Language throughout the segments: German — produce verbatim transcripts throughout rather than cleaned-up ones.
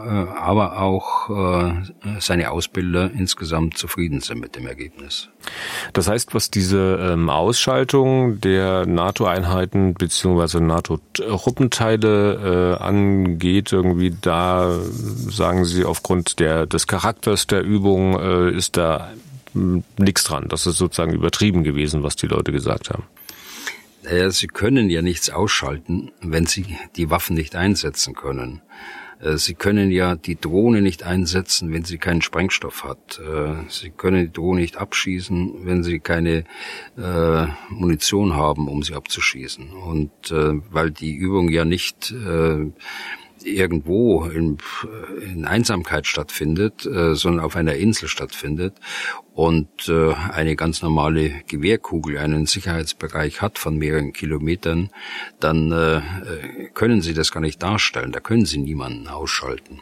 aber auch äh, seine Ausbilder insgesamt zufrieden sind mit dem Ergebnis. Das heißt, was diese ähm, Ausschaltung der NATO-Einheiten bzw. NATO-Truppenteile äh, angeht, irgendwie da sagen Sie, aufgrund der des Charakters der Übung äh, ist da nichts dran. Das ist sozusagen übertrieben gewesen, was die Leute gesagt haben. Naja, sie können ja nichts ausschalten, wenn sie die Waffen nicht einsetzen können. Sie können ja die Drohne nicht einsetzen, wenn sie keinen Sprengstoff hat. Sie können die Drohne nicht abschießen, wenn sie keine äh, Munition haben, um sie abzuschießen. Und äh, weil die Übung ja nicht äh, irgendwo in, in Einsamkeit stattfindet, äh, sondern auf einer Insel stattfindet und äh, eine ganz normale Gewehrkugel einen Sicherheitsbereich hat von mehreren Kilometern, dann äh, können Sie das gar nicht darstellen. Da können Sie niemanden ausschalten.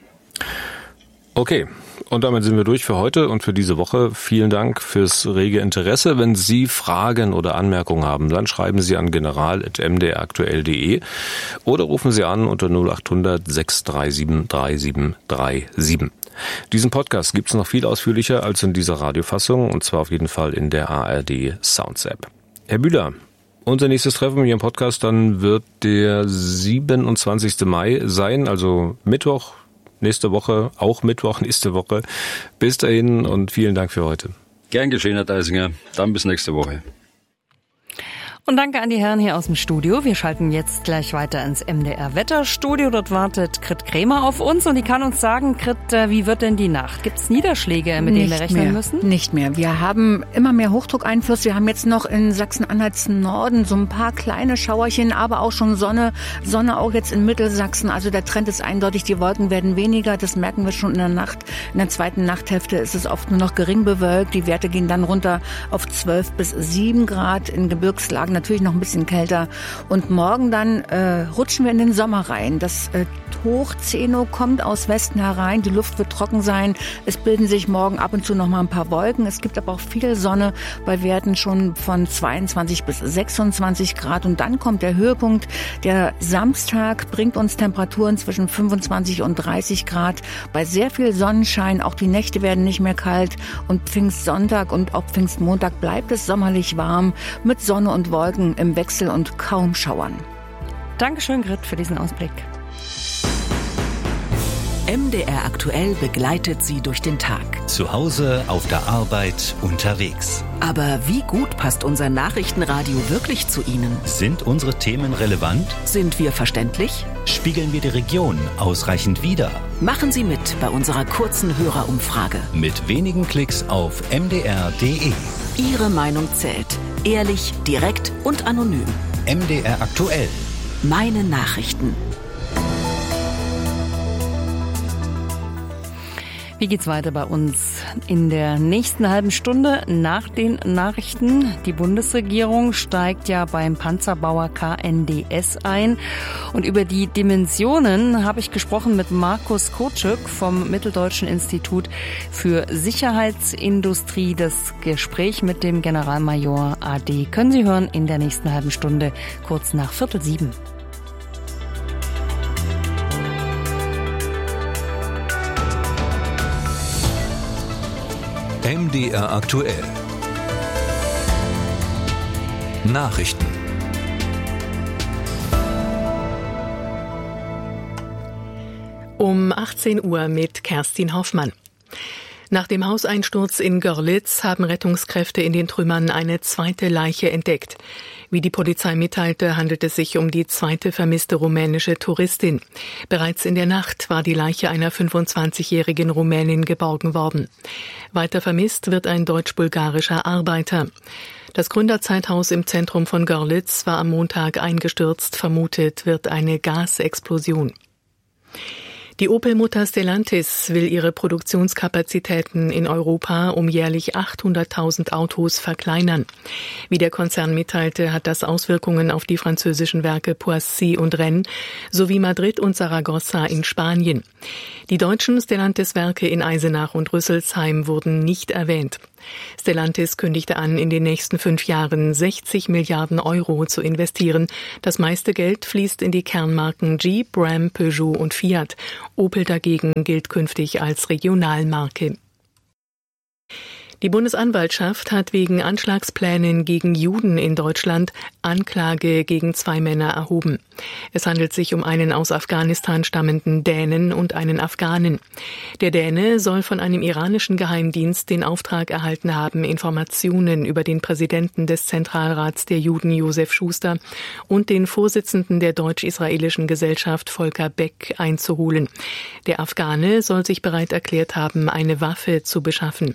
Okay, und damit sind wir durch für heute und für diese Woche. Vielen Dank fürs rege Interesse. Wenn Sie Fragen oder Anmerkungen haben, dann schreiben Sie an general at m d r aktuell punkt d e oder rufen Sie an unter null acht hundert sechs drei sieben drei sieben drei sieben. Diesen Podcast gibt es noch viel ausführlicher als in dieser Radiofassung, und zwar auf jeden Fall in der A R D Sounds App. Herr Bühler, unser nächstes Treffen mit Ihrem Podcast dann wird der siebenundzwanzigsten Mai sein, also Mittwoch. Nächste Woche, auch Mittwoch, nächste Woche. Bis dahin und vielen Dank für heute. Gern geschehen, Herr Deisinger. Dann bis nächste Woche. Und danke an die Herren hier aus dem Studio. Wir schalten jetzt gleich weiter ins M D R-Wetterstudio. Dort wartet Grit Krämer auf uns und die kann uns sagen, Grit, wie wird denn die Nacht? Gibt es Niederschläge, mit denen wir rechnen mehr, müssen? Nicht mehr. Wir haben immer mehr Hochdruckeinfluss. Wir haben jetzt noch in Sachsen-Anhalts Norden so ein paar kleine Schauerchen, aber auch schon Sonne. Sonne auch jetzt in Mittelsachsen. Also der Trend ist eindeutig, die Wolken werden weniger. Das merken wir schon in der Nacht. In der zweiten Nachthälfte ist es oft nur noch gering bewölkt. Die Werte gehen dann runter auf zwölf bis sieben Grad. In Gebirgslagen natürlich noch ein bisschen kälter. Und morgen dann äh, rutschen wir in den Sommer rein. Das äh, Hochzeno kommt aus Westen herein. Die Luft wird trocken sein. Es bilden sich morgen ab und zu noch mal ein paar Wolken. Es gibt aber auch viel Sonne bei Werten schon von zweiundzwanzig bis sechsundzwanzig Grad. Und dann kommt der Höhepunkt. Der Samstag bringt uns Temperaturen zwischen fünfundzwanzig und dreißig Grad. Bei sehr viel Sonnenschein. Auch die Nächte werden nicht mehr kalt. Und Pfingstsonntag und auch Pfingstmontag bleibt es sommerlich warm mit Sonne und Wolken im Wechsel und kaum Schauern. Dankeschön, Grit, für diesen Ausblick. M D R aktuell begleitet Sie durch den Tag. Zu Hause, auf der Arbeit, unterwegs. Aber wie gut passt unser Nachrichtenradio wirklich zu Ihnen? Sind unsere Themen relevant? Sind wir verständlich? Spiegeln wir die Region ausreichend wider? Machen Sie mit bei unserer kurzen Hörerumfrage. Mit wenigen Klicks auf m d r punkt d e. Ihre Meinung zählt. Ehrlich, direkt und anonym. M D R aktuell. Meine Nachrichten. Wie geht's weiter bei uns in der nächsten halben Stunde nach den Nachrichten? Die Bundesregierung steigt ja beim Panzerbauer K N D S ein. Und über die Dimensionen habe ich gesprochen mit Markus Kotschuk vom Mitteldeutschen Institut für Sicherheitsindustrie. Das Gespräch mit dem Generalmajor A D können Sie hören in der nächsten halben Stunde, kurz nach Viertel sieben. M D R aktuell. Nachrichten. Um achtzehn Uhr mit Kerstin Hoffmann. Nach dem Hauseinsturz in Görlitz haben Rettungskräfte in den Trümmern eine zweite Leiche entdeckt. Wie die Polizei mitteilte, handelt es sich um die zweite vermisste rumänische Touristin. Bereits in der Nacht war die Leiche einer fünfundzwanzigjährigen Rumänin geborgen worden. Weiter vermisst wird ein deutsch-bulgarischer Arbeiter. Das Gründerzeithaus im Zentrum von Görlitz war am Montag eingestürzt. Vermutet wird eine Gasexplosion. Die Opel-Mutter Stellantis will ihre Produktionskapazitäten in Europa um jährlich achthunderttausend Autos verkleinern. Wie der Konzern mitteilte, hat das Auswirkungen auf die französischen Werke Poissy und Rennes sowie Madrid und Saragossa in Spanien. Die deutschen Stellantis-Werke in Eisenach und Rüsselsheim wurden nicht erwähnt. Stellantis kündigte an, in den nächsten fünf Jahren sechzig Milliarden Euro zu investieren. Das meiste Geld fließt in die Kernmarken Jeep, Ram, Peugeot und Fiat. Opel dagegen gilt künftig als Regionalmarke. Die Bundesanwaltschaft hat wegen Anschlagsplänen gegen Juden in Deutschland Anklage gegen zwei Männer erhoben. Es handelt sich um einen aus Afghanistan stammenden Dänen und einen Afghanen. Der Däne soll von einem iranischen Geheimdienst den Auftrag erhalten haben, Informationen über den Präsidenten des Zentralrats der Juden Josef Schuster und den Vorsitzenden der deutsch-israelischen Gesellschaft Volker Beck einzuholen. Der Afghane soll sich bereit erklärt haben, eine Waffe zu beschaffen.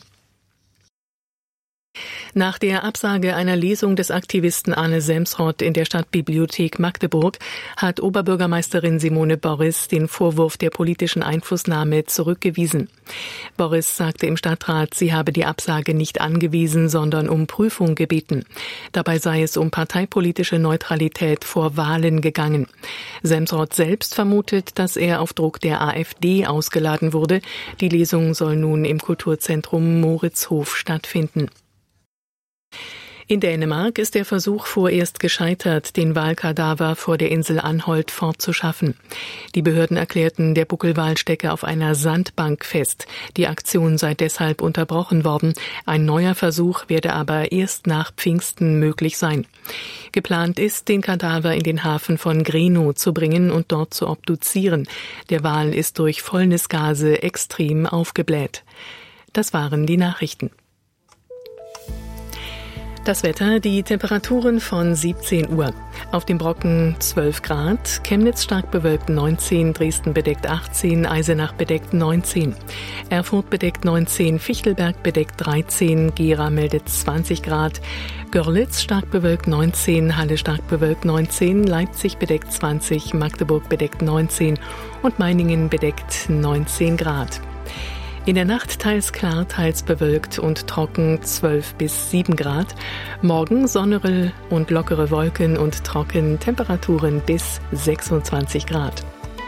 Nach der Absage einer Lesung des Aktivisten Arne Semsrott in der Stadtbibliothek Magdeburg hat Oberbürgermeisterin Simone Borries den Vorwurf der politischen Einflussnahme zurückgewiesen. Borries sagte im Stadtrat, sie habe die Absage nicht angewiesen, sondern um Prüfung gebeten. Dabei sei es um parteipolitische Neutralität vor Wahlen gegangen. Semsrott selbst vermutet, dass er auf Druck der AfD ausgeladen wurde. Die Lesung soll nun im Kulturzentrum Moritzhof stattfinden. In Dänemark ist der Versuch vorerst gescheitert, den Walkadaver vor der Insel Anholt fortzuschaffen. Die Behörden erklärten, der Buckelwal stecke auf einer Sandbank fest. Die Aktion sei deshalb unterbrochen worden. Ein neuer Versuch werde aber erst nach Pfingsten möglich sein. Geplant ist, den Kadaver in den Hafen von Grenå zu bringen und dort zu obduzieren. Der Wal ist durch Fäulnisgase extrem aufgebläht. Das waren die Nachrichten. Das Wetter, die Temperaturen von siebzehn Uhr. Auf dem Brocken zwölf Grad, Chemnitz stark bewölkt neunzehn, Dresden bedeckt achtzehn, Eisenach bedeckt neunzehn, Erfurt bedeckt neunzehn, Fichtelberg bedeckt dreizehn, Gera meldet zwanzig Grad, Görlitz stark bewölkt neunzehn, Halle stark bewölkt neunzehn, Leipzig bedeckt zwanzig, Magdeburg bedeckt neunzehn und Meiningen bedeckt neunzehn Grad. In der Nacht teils klar, teils bewölkt und trocken zwölf bis sieben Grad. Morgen Sonne und lockere Wolken und trocken, Temperaturen bis sechsundzwanzig Grad.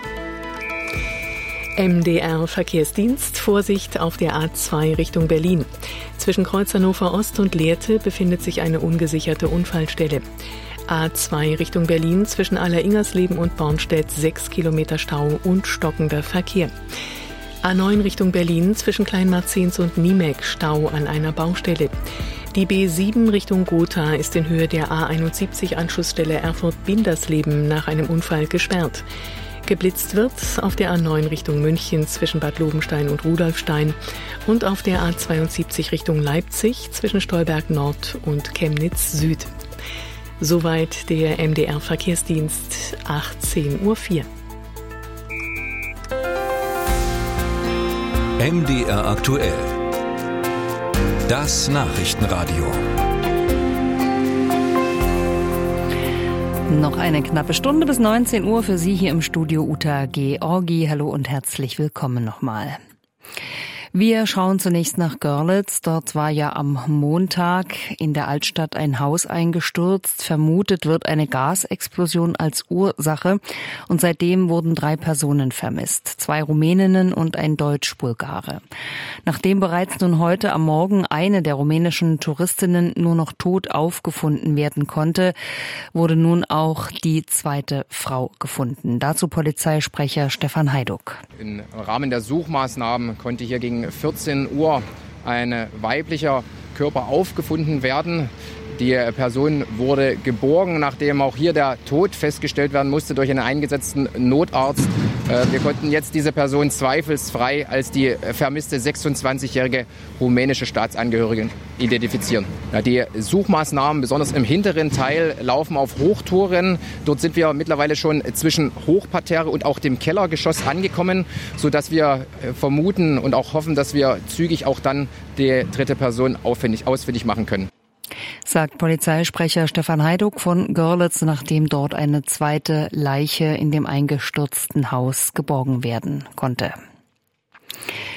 M D R Verkehrsdienst, Vorsicht auf der A zwei Richtung Berlin. Zwischen Kreuz Hannover Ost und Lehrte befindet sich eine ungesicherte Unfallstelle. A zwei Richtung Berlin zwischen Aller-Ingersleben und Bornstedt sechs Kilometer Stau und stockender Verkehr. A neun Richtung Berlin zwischen Kleinmarzens und Niemek Stau an einer Baustelle. Die B sieben Richtung Gotha ist in Höhe der A einundsiebzig Anschlussstelle Erfurt-Bindersleben nach einem Unfall gesperrt. Geblitzt wird auf der A neun Richtung München zwischen Bad Lobenstein und Rudolfstein und auf der A zweiundsiebzig Richtung Leipzig zwischen Stolberg Nord und Chemnitz Süd. Soweit der M D R Verkehrsdienst, achtzehn Uhr vier. M D R aktuell. Das Nachrichtenradio. Noch eine knappe Stunde bis neunzehn Uhr für Sie hier im Studio Uta Georgi. Hallo und herzlich willkommen nochmal. Wir schauen zunächst nach Görlitz. Dort war ja am Montag in der Altstadt ein Haus eingestürzt. Vermutet wird eine Gasexplosion als Ursache. Und seitdem wurden drei Personen vermisst. Zwei Rumäninnen und ein Deutsch-Bulgare. Nachdem bereits nun heute am Morgen eine der rumänischen Touristinnen nur noch tot aufgefunden werden konnte, wurde nun auch die zweite Frau gefunden. Dazu Polizeisprecher Stefan Heiduck. Im Rahmen der Suchmaßnahmen konnte hier gegen vierzehn Uhr ein weiblicher Körper aufgefunden werden. Die Person wurde geborgen, nachdem auch hier der Tod festgestellt werden musste durch einen eingesetzten Notarzt. Wir konnten jetzt diese Person zweifelsfrei als die vermisste sechsundzwanzigjährige rumänische Staatsangehörige identifizieren. Die Suchmaßnahmen, besonders im hinteren Teil, laufen auf Hochtouren. Dort sind wir mittlerweile schon zwischen Hochparterre und auch dem Kellergeschoss angekommen, sodass wir vermuten und auch hoffen, dass wir zügig auch dann die dritte Person ausfindig, ausfindig machen können. Sagt Polizeisprecher Stefan Heiduck von Görlitz, nachdem dort eine zweite Leiche in dem eingestürzten Haus geborgen werden konnte.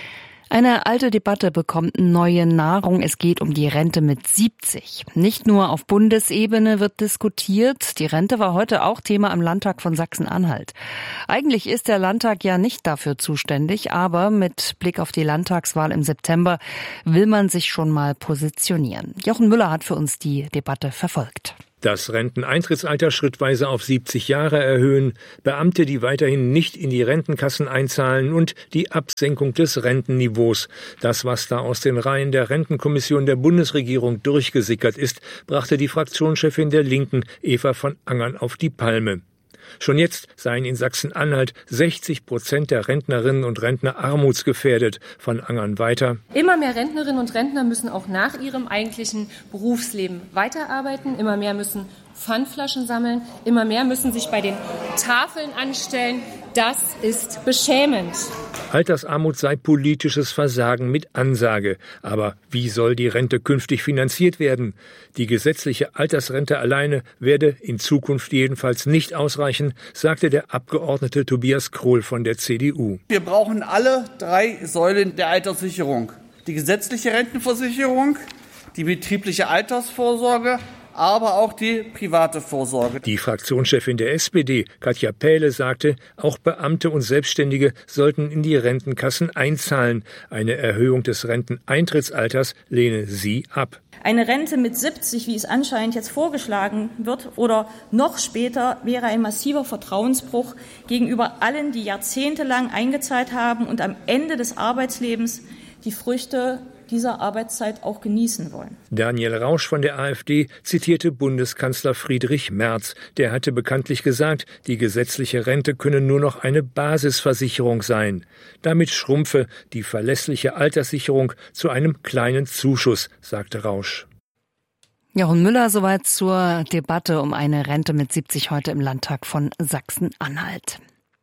Eine alte Debatte bekommt neue Nahrung. Es geht um die Rente mit siebzig. Nicht nur auf Bundesebene wird diskutiert. Die Rente war heute auch Thema im Landtag von Sachsen-Anhalt. Eigentlich ist der Landtag ja nicht dafür zuständig, aber mit Blick auf die Landtagswahl im September will man sich schon mal positionieren. Jochen Müller hat für uns die Debatte verfolgt. Das Renteneintrittsalter schrittweise auf siebzig Jahre erhöhen, Beamte, die weiterhin nicht in die Rentenkassen einzahlen und die Absenkung des Rentenniveaus. Das, was da aus den Reihen der Rentenkommission der Bundesregierung durchgesickert ist, brachte die Fraktionschefin der Linken, Eva von Angern, auf die Palme. Schon jetzt seien in Sachsen-Anhalt sechzig Prozent der Rentnerinnen und Rentner armutsgefährdet. Von Angern weiter. Immer mehr Rentnerinnen und Rentner müssen auch nach ihrem eigentlichen Berufsleben weiterarbeiten. Immer mehr müssen Pfandflaschen sammeln. Immer mehr müssen sich bei den Tafeln anstellen. Das ist beschämend. Altersarmut sei politisches Versagen mit Ansage. Aber wie soll die Rente künftig finanziert werden? Die gesetzliche Altersrente alleine werde in Zukunft jedenfalls nicht ausreichen, sagte der Abgeordnete Tobias Krohl von der C D U. Wir brauchen alle drei Säulen der Alterssicherung. Die gesetzliche Rentenversicherung, die betriebliche Altersvorsorge, aber auch die private Vorsorge. Die Fraktionschefin der S P D, Katja Pähle, sagte, auch Beamte und Selbstständige sollten in die Rentenkassen einzahlen. Eine Erhöhung des Renteneintrittsalters lehne sie ab. Eine Rente mit siebzig, wie es anscheinend jetzt vorgeschlagen wird, oder noch später, wäre ein massiver Vertrauensbruch gegenüber allen, die jahrzehntelang eingezahlt haben und am Ende des Arbeitslebens die Früchte dieser Arbeitszeit auch genießen wollen. Daniel Rausch von der AfD zitierte Bundeskanzler Friedrich Merz. Der hatte bekanntlich gesagt, die gesetzliche Rente könne nur noch eine Basisversicherung sein. Damit schrumpfe die verlässliche Alterssicherung zu einem kleinen Zuschuss, sagte Rausch. Jochen Müller soweit zur Debatte um eine Rente mit siebzig heute im Landtag von Sachsen-Anhalt.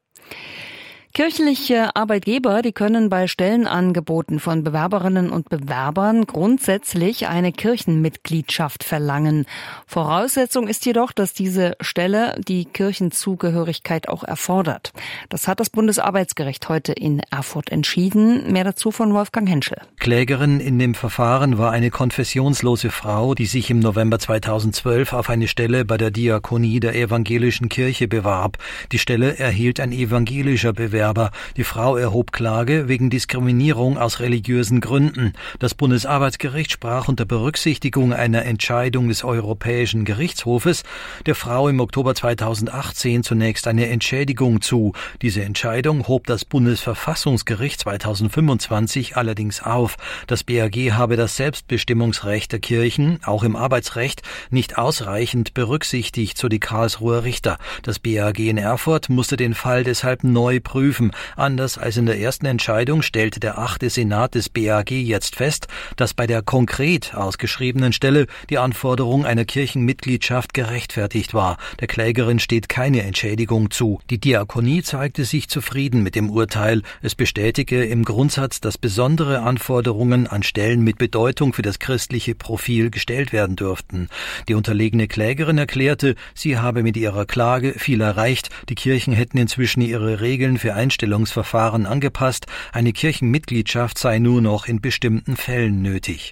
Kirchliche Arbeitgeber, die können bei Stellenangeboten von Bewerberinnen und Bewerbern grundsätzlich eine Kirchenmitgliedschaft verlangen. Voraussetzung ist jedoch, dass diese Stelle die Kirchenzugehörigkeit auch erfordert. Das hat das Bundesarbeitsgericht heute in Erfurt entschieden. Mehr dazu von Wolfgang Henschel. Klägerin in dem Verfahren war eine konfessionslose Frau, die sich im November zweitausendzwölf auf eine Stelle bei der Diakonie der evangelischen Kirche bewarb. Die Stelle erhielt ein evangelischer Bewerber. Die Frau erhob Klage wegen Diskriminierung aus religiösen Gründen. Das Bundesarbeitsgericht sprach unter Berücksichtigung einer Entscheidung des Europäischen Gerichtshofes der Frau im Oktober zweitausendachtzehn zunächst eine Entschädigung zu. Diese Entscheidung hob das Bundesverfassungsgericht zweitausendfünfundzwanzig allerdings auf. Das B A G habe das Selbstbestimmungsrecht der Kirchen, auch im Arbeitsrecht, nicht ausreichend berücksichtigt, so die Karlsruher Richter. Das B A G in Erfurt musste den Fall deshalb neu prüfen. Anders als in der ersten Entscheidung stellte der achte Senat des B A G jetzt fest, dass bei der konkret ausgeschriebenen Stelle die Anforderung einer Kirchenmitgliedschaft gerechtfertigt war. Der Klägerin steht keine Entschädigung zu. Die Diakonie zeigte sich zufrieden mit dem Urteil. Es bestätige im Grundsatz, dass besondere Anforderungen an Stellen mit Bedeutung für das christliche Profil gestellt werden dürften. Die unterlegene Klägerin erklärte, sie habe mit ihrer Klage viel erreicht. Die Kirchen hätten inzwischen ihre Regeln für Einstellungsverfahren angepasst. Eine Kirchenmitgliedschaft sei nur noch in bestimmten Fällen nötig.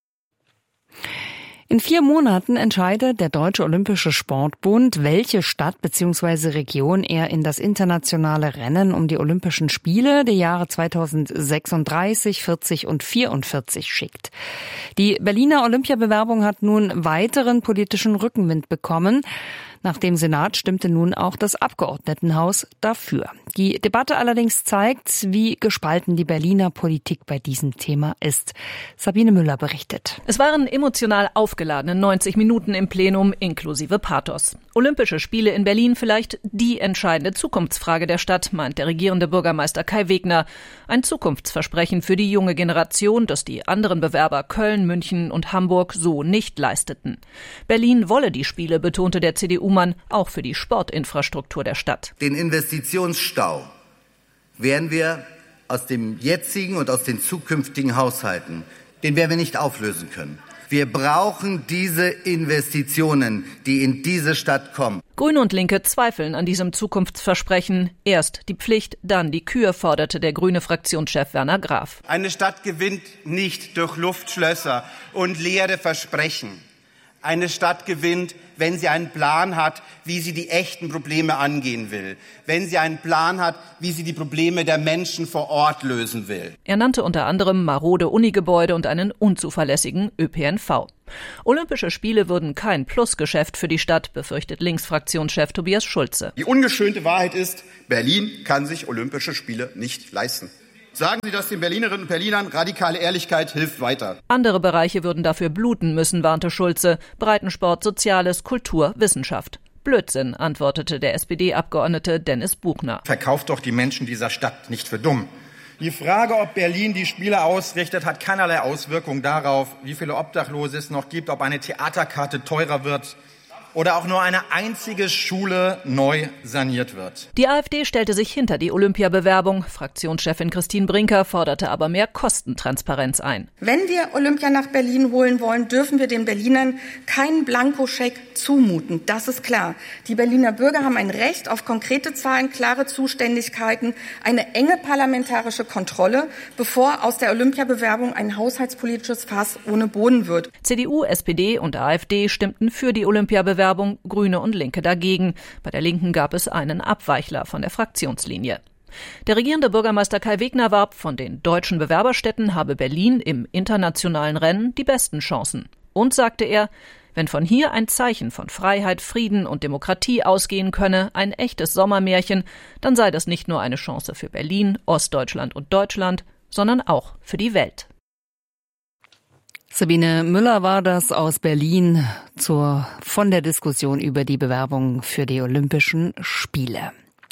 In vier Monaten entscheidet der Deutsche Olympische Sportbund, welche Stadt bzw. Region er in das internationale Rennen um die Olympischen Spiele der Jahre zweitausendsechsunddreißig, vierzig und vierundvierzig schickt. Die Berliner Olympiabewerbung hat nun weiteren politischen Rückenwind bekommen. Nach dem Senat stimmte nun auch das Abgeordnetenhaus dafür. Die Debatte allerdings zeigt, wie gespalten die Berliner Politik bei diesem Thema ist. Sabine Müller berichtet. Es waren emotional aufgeladene neunzig Minuten im Plenum inklusive Pathos. Olympische Spiele in Berlin vielleicht die entscheidende Zukunftsfrage der Stadt, meint der regierende Bürgermeister Kai Wegner. Ein Zukunftsversprechen für die junge Generation, das die anderen Bewerber Köln, München und Hamburg so nicht leisteten. Berlin wolle die Spiele, betonte der C D U auch für die Sportinfrastruktur der Stadt. Den Investitionsstau werden wir aus dem jetzigen und aus den zukünftigen Haushalten, den werden wir nicht auflösen können. Wir brauchen diese Investitionen, die in diese Stadt kommen. Grüne und Linke zweifeln an diesem Zukunftsversprechen. Erst die Pflicht, dann die Kür, forderte der grüne Fraktionschef Werner Graf. Eine Stadt gewinnt nicht durch Luftschlösser und leere Versprechen. Eine Stadt gewinnt, wenn sie einen Plan hat, wie sie die echten Probleme angehen will. Wenn sie einen Plan hat, wie sie die Probleme der Menschen vor Ort lösen will. Er nannte unter anderem marode Unigebäude und einen unzuverlässigen Ö P N V. Olympische Spiele würden kein Plusgeschäft für die Stadt, befürchtet Linksfraktionschef Tobias Schulze. Die ungeschönte Wahrheit ist, Berlin kann sich Olympische Spiele nicht leisten. Sagen Sie das den Berlinerinnen und Berlinern, radikale Ehrlichkeit hilft weiter. Andere Bereiche würden dafür bluten müssen, warnte Schulze. Breitensport, Soziales, Kultur, Wissenschaft. Blödsinn, antwortete der S P D-Abgeordnete Dennis Buchner. Verkauft doch die Menschen dieser Stadt nicht für dumm. Die Frage, ob Berlin die Spiele ausrichtet, hat keinerlei Auswirkung darauf, wie viele Obdachlose es noch gibt, ob eine Theaterkarte teurer wird oder auch nur eine einzige Schule neu saniert wird. Die AfD stellte sich hinter die Olympiabewerbung. Fraktionschefin Christine Brinker forderte aber mehr Kostentransparenz ein. Wenn wir Olympia nach Berlin holen wollen, dürfen wir den Berlinern keinen Blankoscheck zumuten. Das ist klar. Die Berliner Bürger haben ein Recht auf konkrete Zahlen, klare Zuständigkeiten, eine enge parlamentarische Kontrolle, bevor aus der Olympiabewerbung ein haushaltspolitisches Fass ohne Boden wird. C D U, S P D und AfD stimmten für die Olympiabewerbung. Grüne und Linke dagegen. Bei der Linken gab es einen Abweichler von der Fraktionslinie. Der regierende Bürgermeister Kai Wegner warb, von den deutschen Bewerberstädten habe Berlin im internationalen Rennen die besten Chancen. Und, sagte er, wenn von hier ein Zeichen von Freiheit, Frieden und Demokratie ausgehen könne, ein echtes Sommermärchen, dann sei das nicht nur eine Chance für Berlin, Ostdeutschland und Deutschland, sondern auch für die Welt. Sabine Müller war das aus Berlin zur, von der Diskussion über die Bewerbung für die Olympischen Spiele.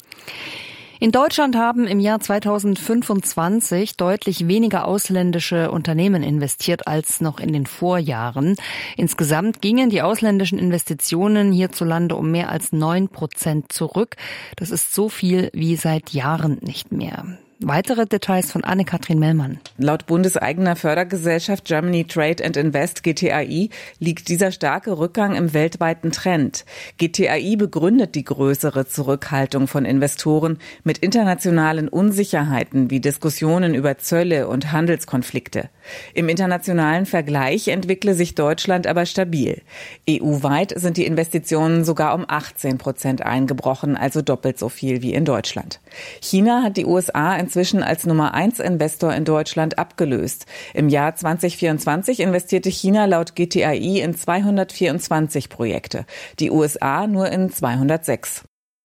In Deutschland haben im Jahr zweitausendfünfundzwanzig deutlich weniger ausländische Unternehmen investiert als noch in den Vorjahren. Insgesamt gingen die ausländischen Investitionen hierzulande um mehr als neun Prozent zurück. Das ist so viel wie seit Jahren nicht mehr. Weitere Details von Anne-Kathrin Mellmann. Laut bundeseigener Fördergesellschaft Germany Trade and Invest G T A I liegt dieser starke Rückgang im weltweiten Trend. G T A I begründet die größere Zurückhaltung von Investoren mit internationalen Unsicherheiten wie Diskussionen über Zölle und Handelskonflikte. Im internationalen Vergleich entwickle sich Deutschland aber stabil. E U-weit sind die Investitionen sogar um achtzehn Prozent eingebrochen, also doppelt so viel wie in Deutschland. China hat die U S A inzwischen als Nummer eins Investor in Deutschland abgelöst. Im Jahr zweitausendvierundzwanzig investierte China laut G T A I in zweihundertvierundzwanzig Projekte, die U S A nur in zweihundertsechs.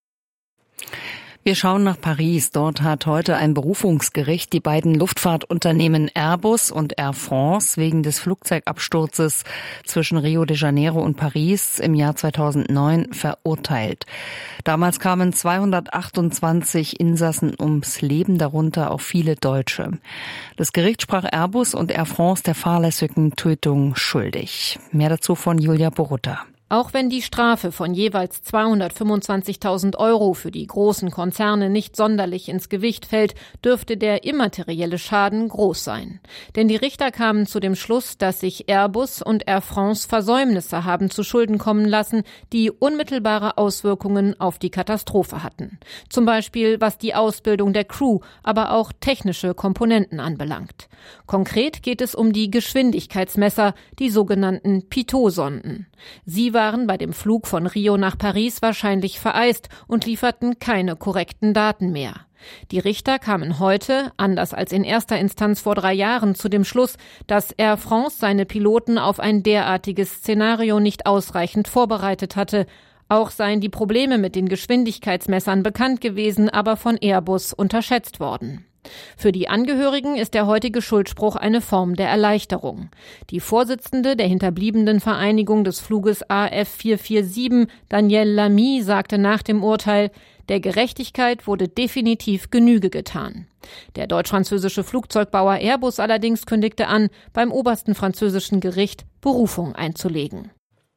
Wir schauen nach Paris. Dort hat heute ein Berufungsgericht die beiden Luftfahrtunternehmen Airbus und Air France wegen des Flugzeugabsturzes zwischen Rio de Janeiro und Paris im Jahr zweitausendneun verurteilt. Damals kamen zweihundertachtundzwanzig Insassen ums Leben, darunter auch viele Deutsche. Das Gericht sprach Airbus und Air France der fahrlässigen Tötung schuldig. Mehr dazu von Julia Borutta. Auch wenn die Strafe von jeweils zweihundertfünfundzwanzigtausend Euro für die großen Konzerne nicht sonderlich ins Gewicht fällt, dürfte der immaterielle Schaden groß sein. Denn die Richter kamen zu dem Schluss, dass sich Airbus und Air France Versäumnisse haben zu Schulden kommen lassen, die unmittelbare Auswirkungen auf die Katastrophe hatten. Zum Beispiel was die Ausbildung der Crew, aber auch technische Komponenten anbelangt. Konkret geht es um die Geschwindigkeitsmesser, die sogenannten Pitot-Sonden. Sie waren bei dem Flug von Rio nach Paris wahrscheinlich vereist und lieferten keine korrekten Daten mehr. Die Richter kamen heute, anders als in erster Instanz vor drei Jahren, zu dem Schluss, dass Air France seine Piloten auf ein derartiges Szenario nicht ausreichend vorbereitet hatte. Auch seien die Probleme mit den Geschwindigkeitsmessern bekannt gewesen, aber von Airbus unterschätzt worden. Für die Angehörigen ist der heutige Schuldspruch eine Form der Erleichterung. Die Vorsitzende der hinterbliebenen Vereinigung des Fluges A F vier vier sieben, Danielle Lamy, sagte nach dem Urteil, der Gerechtigkeit wurde definitiv Genüge getan. Der deutsch-französische Flugzeugbauer Airbus allerdings kündigte an, beim obersten französischen Gericht Berufung einzulegen.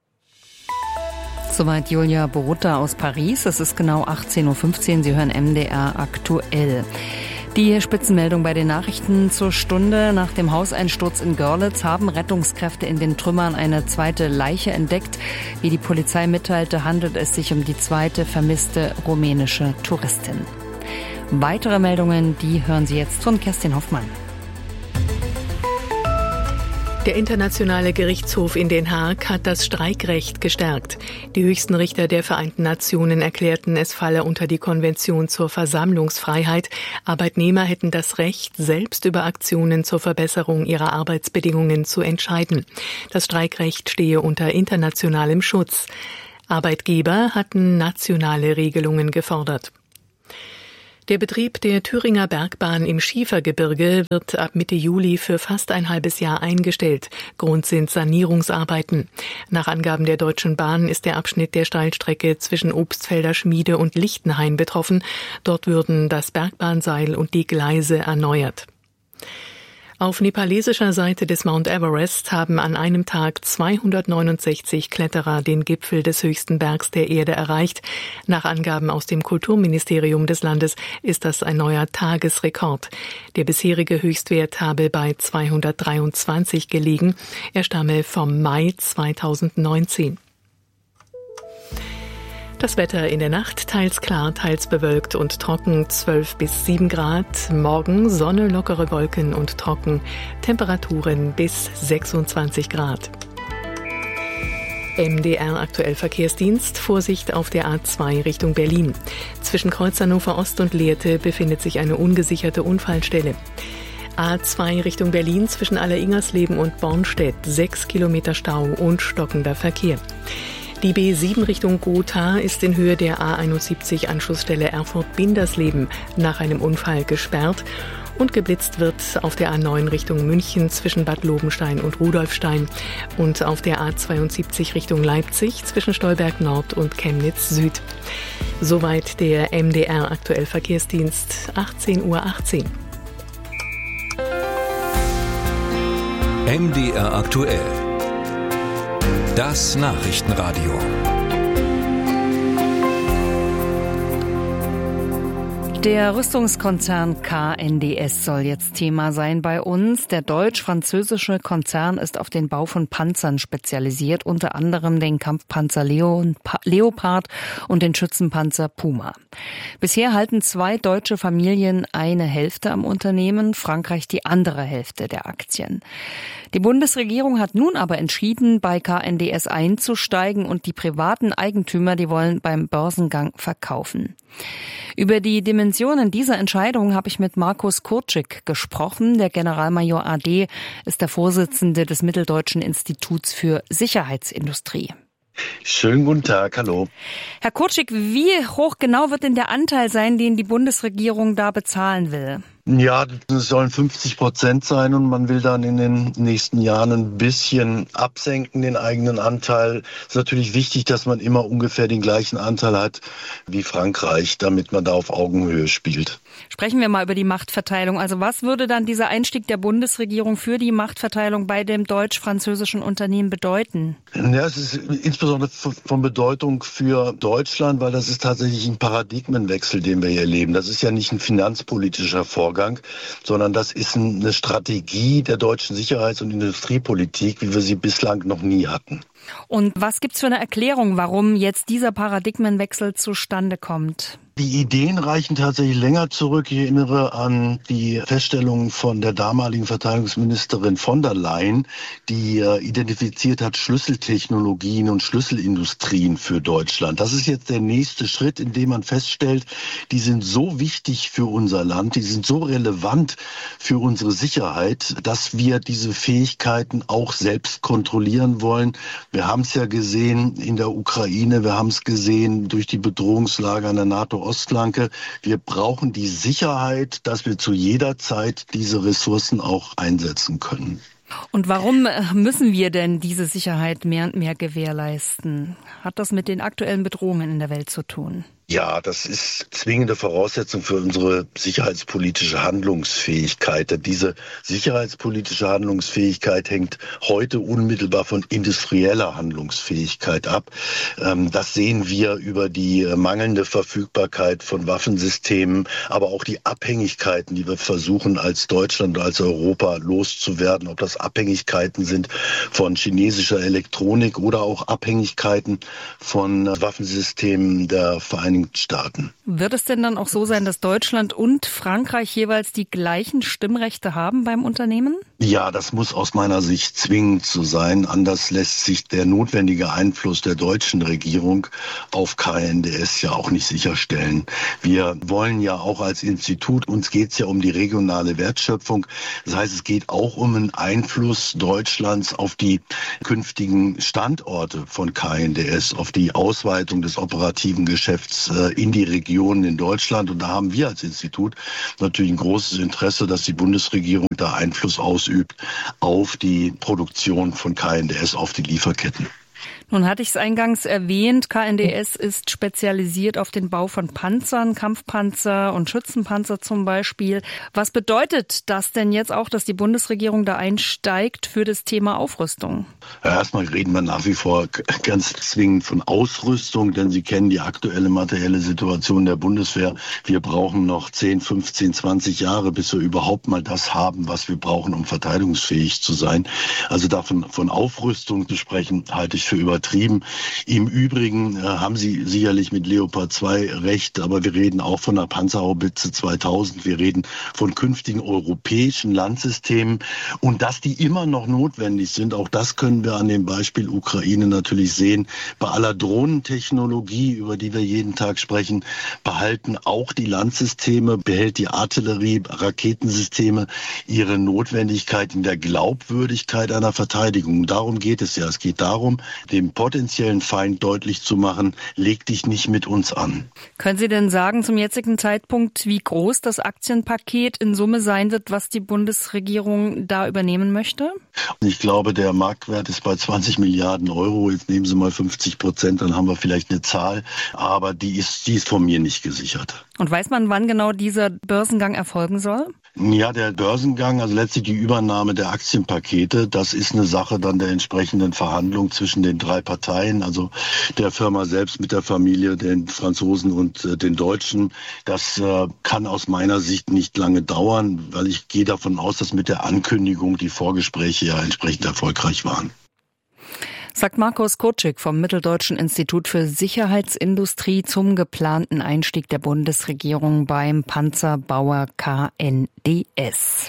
Soweit Julia Borutta aus Paris. Es ist genau achtzehn Uhr fünfzehn. Sie hören M D R aktuell. Die Spitzenmeldung bei den Nachrichten zur Stunde. Nach dem Hauseinsturz in Görlitz haben Rettungskräfte in den Trümmern eine zweite Leiche entdeckt. Wie die Polizei mitteilte, handelt es sich um die zweite vermisste rumänische Touristin. Weitere Meldungen, die hören Sie jetzt von Kerstin Hoffmann. Der Internationale Gerichtshof in Den Haag hat das Streikrecht gestärkt. Die höchsten Richter der Vereinten Nationen erklärten, es falle unter die Konvention zur Versammlungsfreiheit. Arbeitnehmer hätten das Recht, selbst über Aktionen zur Verbesserung ihrer Arbeitsbedingungen zu entscheiden. Das Streikrecht stehe unter internationalem Schutz. Arbeitgeber hatten nationale Regelungen gefordert. Der Betrieb der Thüringer Bergbahn im Schiefergebirge wird ab Mitte Juli für fast ein halbes Jahr eingestellt. Grund sind Sanierungsarbeiten. Nach Angaben der Deutschen Bahn ist der Abschnitt der Steilstrecke zwischen Obstfelder Schmiede und Lichtenhain betroffen. Dort würden das Bergbahnseil und die Gleise erneuert. Auf nepalesischer Seite des Mount Everest haben an einem Tag zweihundertneunundsechzig Kletterer den Gipfel des höchsten Bergs der Erde erreicht. Nach Angaben aus dem Kulturministerium des Landes ist das ein neuer Tagesrekord. Der bisherige Höchstwert habe bei zweihundertdreiundzwanzig gelegen. Er stamme vom Mai zweitausendneunzehn. Das Wetter in der Nacht, teils klar, teils bewölkt und trocken, zwölf bis sieben Grad. Morgen Sonne, lockere Wolken und trocken, Temperaturen bis sechsundzwanzig Grad. M D R aktuell Verkehrsdienst, Vorsicht auf der A zwei Richtung Berlin. Zwischen Kreuz Hannover Ost und Lehrte befindet sich eine ungesicherte Unfallstelle. A zwei Richtung Berlin zwischen Aller-Ingersleben und Bornstedt, sechs Kilometer Stau und stockender Verkehr. Die B sieben Richtung Gotha ist in Höhe der A einundsiebzig Anschlussstelle Erfurt-Bindersleben nach einem Unfall gesperrt und geblitzt wird auf der A neun Richtung München zwischen Bad Lobenstein und Rudolfstein und auf der A zweiundsiebzig Richtung Leipzig zwischen Stolberg Nord und Chemnitz Süd. Soweit der M D R aktuell Verkehrsdienst, achtzehn Uhr achtzehn. M D R aktuell. Das Nachrichtenradio. Der Rüstungskonzern K N D S soll jetzt Thema sein bei uns. Der deutsch-französische Konzern ist auf den Bau von Panzern spezialisiert, unter anderem den Kampfpanzer Leopard und den Schützenpanzer Puma. Bisher halten zwei deutsche Familien eine Hälfte am Unternehmen, Frankreich die andere Hälfte der Aktien. Die Bundesregierung hat nun aber entschieden, bei K N D S einzusteigen und die privaten Eigentümer, die wollen beim Börsengang verkaufen. Über die Dimensionen dieser Entscheidung habe ich mit Markus Kurczyk gesprochen. Der Generalmajor A D ist der Vorsitzende des Mitteldeutschen Instituts für Sicherheitsindustrie. Schönen guten Tag, hallo. Herr Kurczyk, wie hoch genau wird denn der Anteil sein, den die Bundesregierung da bezahlen will? Ja, es sollen fünfzig Prozent sein und man will dann in den nächsten Jahren ein bisschen absenken, den eigenen Anteil. Es ist natürlich wichtig, dass man immer ungefähr den gleichen Anteil hat wie Frankreich, damit man da auf Augenhöhe spielt. Sprechen wir mal über die Machtverteilung. Also was würde dann dieser Einstieg der Bundesregierung für die Machtverteilung bei dem deutsch-französischen Unternehmen bedeuten? Ja, es ist insbesondere von Bedeutung für Deutschland, weil das ist tatsächlich ein Paradigmenwechsel, den wir hier erleben. Das ist ja nicht ein finanzpolitischer Vorgang, sondern das ist eine Strategie der deutschen Sicherheits- und Industriepolitik, wie wir sie bislang noch nie hatten. Und was gibt's für eine Erklärung, warum jetzt dieser Paradigmenwechsel zustande kommt? Die Ideen reichen tatsächlich länger zurück. Ich erinnere an die Feststellungen von der damaligen Verteidigungsministerin von der Leyen, die äh, identifiziert hat Schlüsseltechnologien und Schlüsselindustrien für Deutschland. Das ist jetzt der nächste Schritt, in dem man feststellt, die sind so wichtig für unser Land, die sind so relevant für unsere Sicherheit, dass wir diese Fähigkeiten auch selbst kontrollieren wollen. Wir haben es ja gesehen in der Ukraine, wir haben es gesehen durch die Bedrohungslage an der NATO-Ostflanke. Wir brauchen die Sicherheit, dass wir zu jeder Zeit diese Ressourcen auch einsetzen können. Und warum müssen wir denn diese Sicherheit mehr und mehr gewährleisten? Hat das mit den aktuellen Bedrohungen in der Welt zu tun? Ja, das ist zwingende Voraussetzung für unsere sicherheitspolitische Handlungsfähigkeit. Diese sicherheitspolitische Handlungsfähigkeit hängt heute unmittelbar von industrieller Handlungsfähigkeit ab. Das sehen wir über die mangelnde Verfügbarkeit von Waffensystemen, aber auch die Abhängigkeiten, die wir versuchen als Deutschland und als Europa loszuwerden. Ob das Abhängigkeiten sind von chinesischer Elektronik oder auch Abhängigkeiten von Waffensystemen der Vereinigten Staaten. Wird es denn dann auch so sein, dass Deutschland und Frankreich jeweils die gleichen Stimmrechte haben beim Unternehmen? Ja, das muss aus meiner Sicht zwingend so sein. Anders lässt sich der notwendige Einfluss der deutschen Regierung auf K N D S ja auch nicht sicherstellen. Wir wollen ja auch als Institut, uns geht es ja um die regionale Wertschöpfung. Das heißt, es geht auch um einen Einfluss Deutschlands auf die künftigen Standorte von K N D S, auf die Ausweitung des operativen Geschäfts in die Regionen in Deutschland. Und da haben wir als Institut natürlich ein großes Interesse, dass die Bundesregierung da Einfluss ausübt auf die Produktion von K N D S, auf die Lieferketten. Nun hatte ich es eingangs erwähnt, K N D S ist spezialisiert auf den Bau von Panzern, Kampfpanzer und Schützenpanzer zum Beispiel. Was bedeutet das denn jetzt auch, dass die Bundesregierung da einsteigt für das Thema Aufrüstung? Ja, erstmal reden wir nach wie vor ganz zwingend von Ausrüstung, denn Sie kennen die aktuelle materielle Situation der Bundeswehr. Wir brauchen noch zehn, fünfzehn, zwanzig Jahre, bis wir überhaupt mal das haben, was wir brauchen, um verteidigungsfähig zu sein. Also davon von Aufrüstung zu sprechen, halte ich für übertrieben. Im Übrigen äh, haben Sie sicherlich mit Leopard zwei recht, aber wir reden auch von der Panzerhaubitze zweitausend. Wir reden von künftigen europäischen Landsystemen und dass die immer noch notwendig sind. Auch das können wir an dem Beispiel Ukraine natürlich sehen. Bei aller Drohnentechnologie, über die wir jeden Tag sprechen, behalten auch die Landsysteme, behält die Artillerie, Raketensysteme ihre Notwendigkeit in der Glaubwürdigkeit einer Verteidigung. Darum geht es ja. Es geht darum, dem potenziellen Feind deutlich zu machen, leg dich nicht mit uns an. Können Sie denn sagen zum jetzigen Zeitpunkt, wie groß das Aktienpaket in Summe sein wird, was die Bundesregierung da übernehmen möchte? Ich glaube, der Marktwert ist bei zwanzig Milliarden Euro. Jetzt nehmen Sie mal fünfzig Prozent, dann haben wir vielleicht eine Zahl. Aber die ist, die ist von mir nicht gesichert. Und weiß man, wann genau dieser Börsengang erfolgen soll? Ja, der Börsengang, also letztlich die Übernahme der Aktienpakete, das ist eine Sache dann der entsprechenden Verhandlung zwischen den drei Parteien, also der Firma selbst mit der Familie, den Franzosen und äh, den Deutschen. Das äh, kann aus meiner Sicht nicht lange dauern, weil ich gehe davon aus, dass mit der Ankündigung die Vorgespräche ja entsprechend erfolgreich waren. Sagt Markus Kotschik vom Mitteldeutschen Institut für Sicherheitsindustrie zum geplanten Einstieg der Bundesregierung beim Panzerbauer K N D S.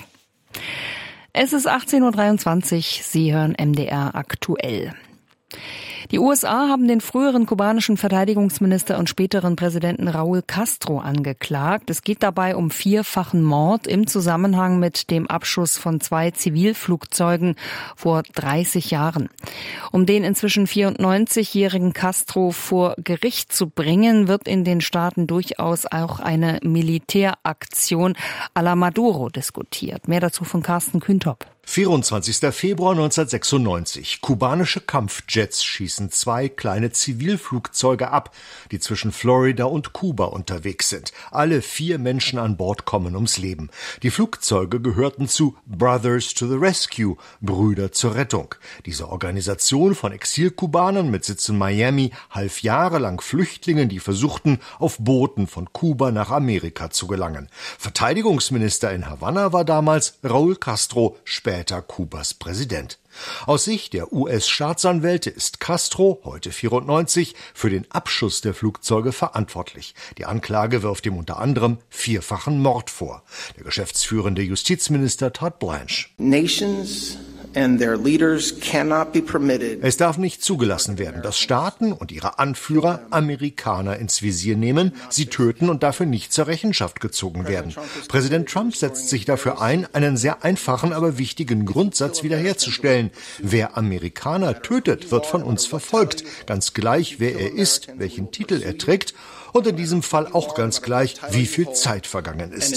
Es ist achtzehn Uhr dreiundzwanzig, Sie hören M D R aktuell. Die U S A haben den früheren kubanischen Verteidigungsminister und späteren Präsidenten Raúl Castro angeklagt. Es geht dabei um vierfachen Mord im Zusammenhang mit dem Abschuss von zwei Zivilflugzeugen vor dreißig Jahren. Um den inzwischen vierundneunzigjährigen Castro vor Gericht zu bringen, wird in den Staaten durchaus auch eine Militäraktion à la Maduro diskutiert. Mehr dazu von Carsten Kühntop. vierundzwanzigster Februar neunzehnhundertsechsundneunzig. Kubanische Kampfjets schießen zwei kleine Zivilflugzeuge ab, die zwischen Florida und Kuba unterwegs sind. Alle vier Menschen an Bord kommen ums Leben. Die Flugzeuge gehörten zu Brothers to the Rescue, Brüder zur Rettung. Diese Organisation von Exilkubanern mit Sitz in Miami half jahrelang Flüchtlingen, die versuchten, auf Booten von Kuba nach Amerika zu gelangen. Verteidigungsminister in Havanna war damals Raúl Castro, später Kubas Präsident. Aus Sicht der U S-Staatsanwälte ist Castro, heute vierundneunzig, für den Abschuss der Flugzeuge verantwortlich. Die Anklage wirft ihm unter anderem vierfachen Mord vor. Der geschäftsführende Justizminister Todd Blanche. Nations and their leaders cannot be permitted. Es darf nicht zugelassen werden, dass Staaten und ihre Anführer Amerikaner ins Visier nehmen, sie töten und dafür nicht zur Rechenschaft gezogen werden. Präsident Trump setzt sich dafür ein, einen sehr einfachen, aber wichtigen Grundsatz wiederherzustellen. Wer Amerikaner tötet, wird von uns verfolgt, ganz gleich, wer er ist, welchen Titel er trägt und in diesem Fall auch ganz gleich, wie viel Zeit vergangen ist.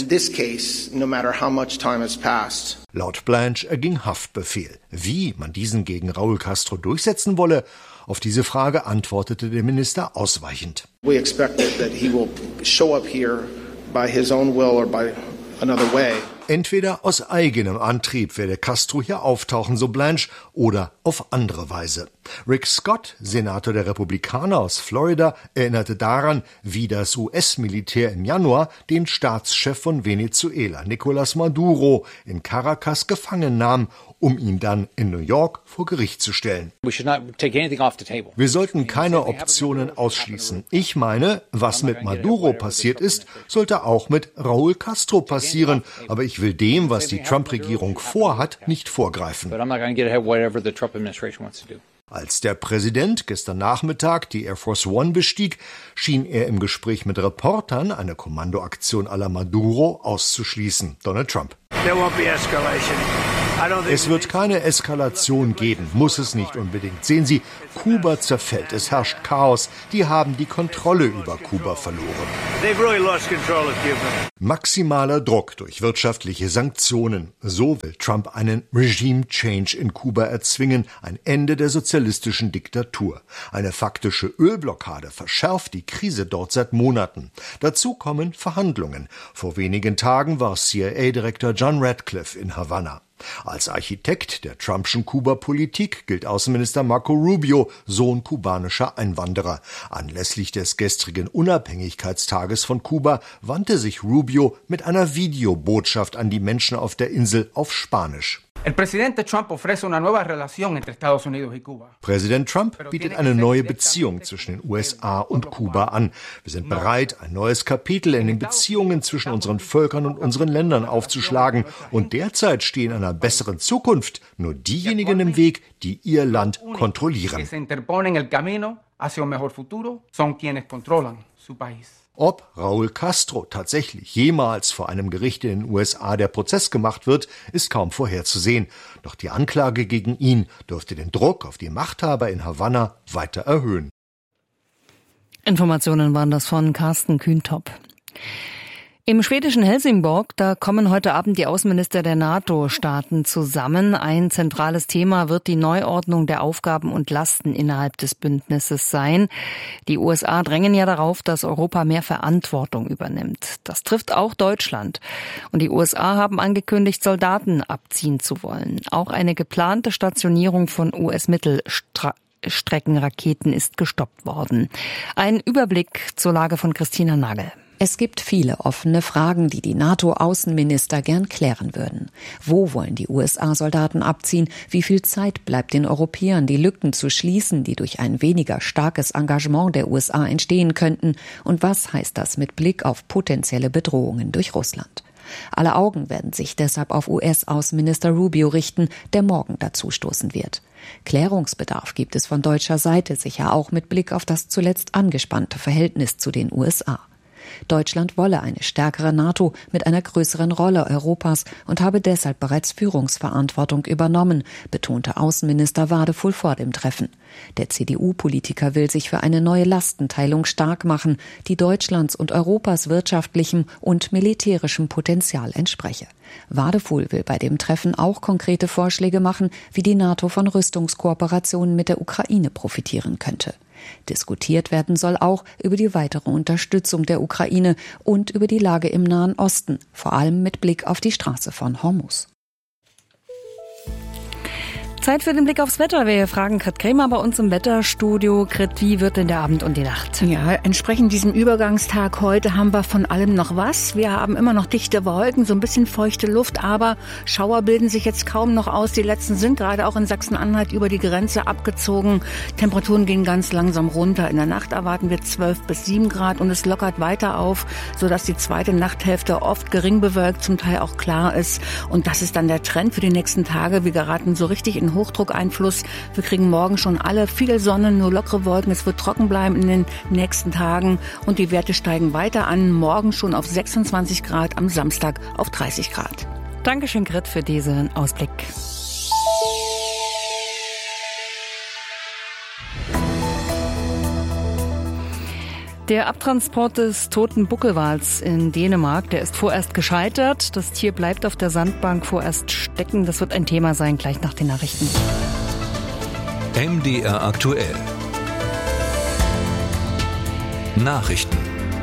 Laut Blanche erging Haftbefehl. Wie man diesen gegen Raúl Castro durchsetzen wolle Auf diese Frage antwortete der Minister ausweichend. We expect that he will show up here by his own will or by another way. Entweder aus eigenem Antrieb werde Castro hier auftauchen, so Blanche, oder auf andere Weise. Rick Scott, Senator der Republikaner aus Florida, erinnerte daran, wie das U S-Militär im Januar den Staatschef von Venezuela, Nicolás Maduro, in Caracas gefangen nahm, um ihn dann in New York vor Gericht zu stellen. Wir sollten keine Optionen ausschließen. Ich meine, was mit Maduro passiert ist, sollte auch mit Raúl Castro passieren. Aber ich will dem, was die Trump-Regierung vorhat, nicht vorgreifen. Als der Präsident gestern Nachmittag die Air Force One bestieg, schien er im Gespräch mit Reportern eine Kommandoaktion à la Maduro auszuschließen. Donald Trump. Es wird keine Eskalation geben, muss es nicht unbedingt. Sehen Sie, Kuba zerfällt, es herrscht Chaos. Die haben die Kontrolle über Kuba verloren. Maximaler Druck durch wirtschaftliche Sanktionen. So will Trump einen Regime-Change in Kuba erzwingen, ein Ende der sozialistischen Diktatur. Eine faktische Ölblockade verschärft die Krise dort seit Monaten. Dazu kommen Verhandlungen. Vor wenigen Tagen war C I A-Direktor John Ratcliffe in Havanna. Als Architekt der Trumpschen Kuba-Politik gilt Außenminister Marco Rubio, Sohn kubanischer Einwanderer. Anlässlich des gestrigen Unabhängigkeitstages von Kuba wandte sich Rubio mit einer Videobotschaft an die Menschen auf der Insel auf Spanisch. Präsident Trump bietet eine neue Beziehung zwischen den U S A und Kuba an. Wir sind bereit, ein neues Kapitel in den Beziehungen zwischen unseren Völkern und unseren Ländern aufzuschlagen. Und derzeit stehen einer besseren Zukunft nur diejenigen im Weg, die ihr Land kontrollieren. Ob Raúl Castro tatsächlich jemals vor einem Gericht in den U S A der Prozess gemacht wird, ist kaum vorherzusehen. Doch die Anklage gegen ihn dürfte den Druck auf die Machthaber in Havanna weiter erhöhen. Informationen waren das von Carsten Kühntop. Im schwedischen Helsingborg, da kommen heute Abend die Außenminister der NATO-Staaten zusammen. Ein zentrales Thema wird die Neuordnung der Aufgaben und Lasten innerhalb des Bündnisses sein. Die U S A drängen ja darauf, dass Europa mehr Verantwortung übernimmt. Das trifft auch Deutschland. Und die U S A haben angekündigt, Soldaten abziehen zu wollen. Auch eine geplante Stationierung von U S-Mittelstreckenraketen ist gestoppt worden. Ein Überblick zur Lage von Christina Nagel. Es gibt viele offene Fragen, die die NATO-Außenminister gern klären würden. Wo wollen die U S A-Soldaten abziehen? Wie viel Zeit bleibt den Europäern, die Lücken zu schließen, die durch ein weniger starkes Engagement der U S A entstehen könnten? Und was heißt das mit Blick auf potenzielle Bedrohungen durch Russland? Alle Augen werden sich deshalb auf U S-Außenminister Rubio richten, der morgen dazustoßen wird. Klärungsbedarf gibt es von deutscher Seite, sicher auch mit Blick auf das zuletzt angespannte Verhältnis zu den U S A. Deutschland wolle eine stärkere NATO mit einer größeren Rolle Europas und habe deshalb bereits Führungsverantwortung übernommen, betonte Außenminister Wadefull vor dem Treffen. Der C D U-Politiker will sich für eine neue Lastenteilung stark machen, die Deutschlands und Europas wirtschaftlichem und militärischem Potenzial entspreche. Wadefull will bei dem Treffen auch konkrete Vorschläge machen, wie die NATO von Rüstungskooperationen mit der Ukraine profitieren könnte. Diskutiert werden soll auch über die weitere Unterstützung der Ukraine und über die Lage im Nahen Osten, vor allem mit Blick auf die Straße von Hormuz. Zeit für den Blick aufs Wetter. Wir fragen Grit Kremer bei uns im Wetterstudio. Grit, wie wird denn der Abend und die Nacht? Ja, entsprechend diesem Übergangstag heute haben wir von allem noch was. Wir haben immer noch dichte Wolken, so ein bisschen feuchte Luft, aber Schauer bilden sich jetzt kaum noch aus. Die letzten sind gerade auch in Sachsen-Anhalt über die Grenze abgezogen. Temperaturen gehen ganz langsam runter. In der Nacht erwarten wir zwölf bis sieben Grad und es lockert weiter auf, sodass die zweite Nachthälfte oft gering bewölkt, zum Teil auch klar ist. Und das ist dann der Trend für die nächsten Tage. Wir geraten so richtig in Hochdruckeinfluss. Wir kriegen morgen schon alle viel Sonne, nur lockere Wolken. Es wird trocken bleiben in den nächsten Tagen und die Werte steigen weiter an. Morgen schon auf sechsundzwanzig Grad, am Samstag auf dreißig Grad. Dankeschön, Grit, für diesen Ausblick. Der Abtransport des toten Buckelwals in Dänemark, der ist vorerst gescheitert. Das Tier bleibt auf der Sandbank vorerst stecken. Das wird ein Thema sein, gleich nach den Nachrichten. M D R aktuell. Nachrichten.